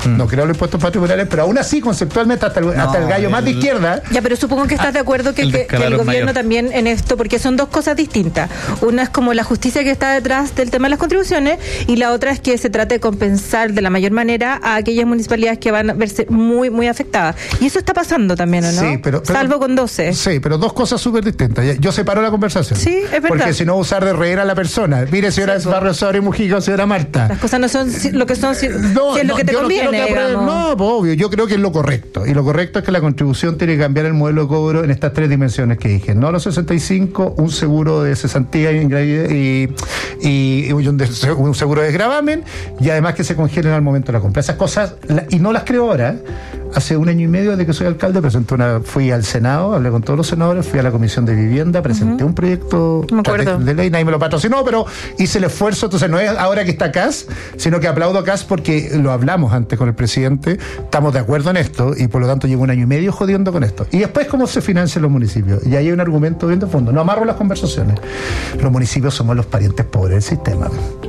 Mm. No creo en los impuestos patrimoniales, pero aún así, conceptualmente, hasta el, no, hasta el gallo el, más de izquierda. Ya, pero supongo que estás de acuerdo que el, que, que el gobierno mayor. también en esto, porque son dos cosas distintas. Una es como la justicia que está detrás del tema de las contribuciones, y la otra es que se trate de compensar de la mayor manera a aquellas municipalidades que van a verse muy, muy afectadas. Y eso está pasando también, ¿o no? Sí, pero, pero salvo con doce. Sí, pero dos cosas súper distintas. Yo separo la conversación. Sí, es verdad. Porque si no, usar de reír a la persona. Mire, señora sí, Barrio Sobre Mujica, señora Marta. Las cosas no son lo que son, si, no, si es no, lo que te yo conviene. No, quiero que aprueben, no, pues, obvio. Yo creo que es lo correcto. Y lo correcto es que la contribución tiene que cambiar el modelo de cobro en estas tres dimensiones que dije. No a los sesenta y cinco, un seguro de cesantía y, y, y, y un seguro de desgravamen, y además que se congelen al momento de la compra. Esas cosas, y no las creo ahora. Hace un año y medio de que soy alcalde, presenté una, fui al Senado, hablé con todos los senadores, fui a la Comisión de Vivienda, presenté uh-huh. un proyecto de, de ley, nadie me lo patrocinó, pero hice el esfuerzo. Entonces no es ahora que está C A S, sino que aplaudo a C A S porque lo hablamos antes con el presidente, estamos de acuerdo en esto, y por lo tanto llevo un año y medio jodiendo con esto. Y después, ¿cómo se financian los municipios? Y ahí hay un argumento bien de fondo. No amarro las conversaciones. Los municipios somos los parientes pobres del sistema.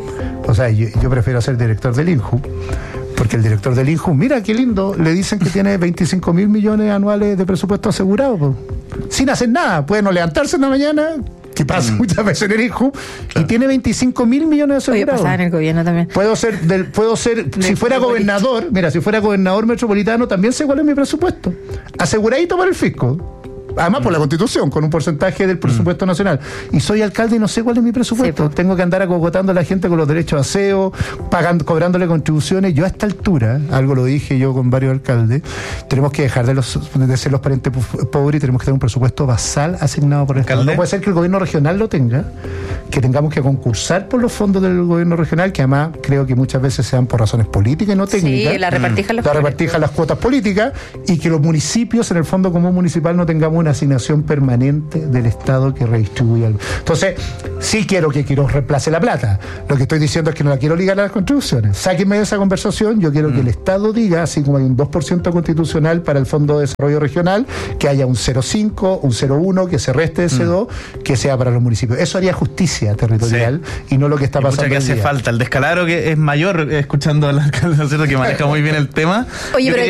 O sea, yo, yo prefiero ser director del INJU, porque el director del INJU, mira qué lindo, le dicen que tiene veinticinco mil millones anuales de presupuesto asegurado, pues, sin hacer nada. Puede no levantarse en la mañana, que pasa mm. muchas veces en el INJU, claro. y tiene veinticinco mil millones asegurados. Oye, pasaba en el gobierno también. Puedo ser, del, puedo ser si fuera gobernador, mira, si fuera gobernador metropolitano, también sé cuál es mi presupuesto. Aseguradito para el fisco. Además, por la Constitución, con un porcentaje del presupuesto mm. nacional. Y soy alcalde y no sé cuál es mi presupuesto. Sí, pues. Tengo que andar acogotando a la gente con los derechos de aseo, pagando, cobrándole contribuciones. Yo a esta altura, algo lo dije yo con varios alcaldes, tenemos que dejar de, los, de ser los parientes pobres y tenemos que tener un presupuesto basal asignado por el Estado. No puede ser que el gobierno regional lo tenga, que tengamos que concursar por los fondos del gobierno regional, que además creo que muchas veces sean por razones políticas y no técnicas. Sí, la repartija mm. la repartija las cuotas políticas, y que los municipios en el fondo común municipal no tengamos una asignación permanente del Estado que redistribuya algo. Entonces, sí quiero que Quirós reemplace la plata. Lo que estoy diciendo es que no la quiero ligar a las contribuciones. Sáquenme de esa conversación. Yo quiero mm. que el Estado diga, así como hay un dos por ciento constitucional para el Fondo de Desarrollo Regional, que haya un cero coma cinco, un cero coma uno, que se reste de ese mm. dos, que sea para los municipios. Eso haría justicia territorial sí. y no lo que está pasando. Mucha que hace día. falta. El descalabro que es mayor, escuchando al alcalde, ¿no es cierto?, que maneja muy bien el tema. Oye, pero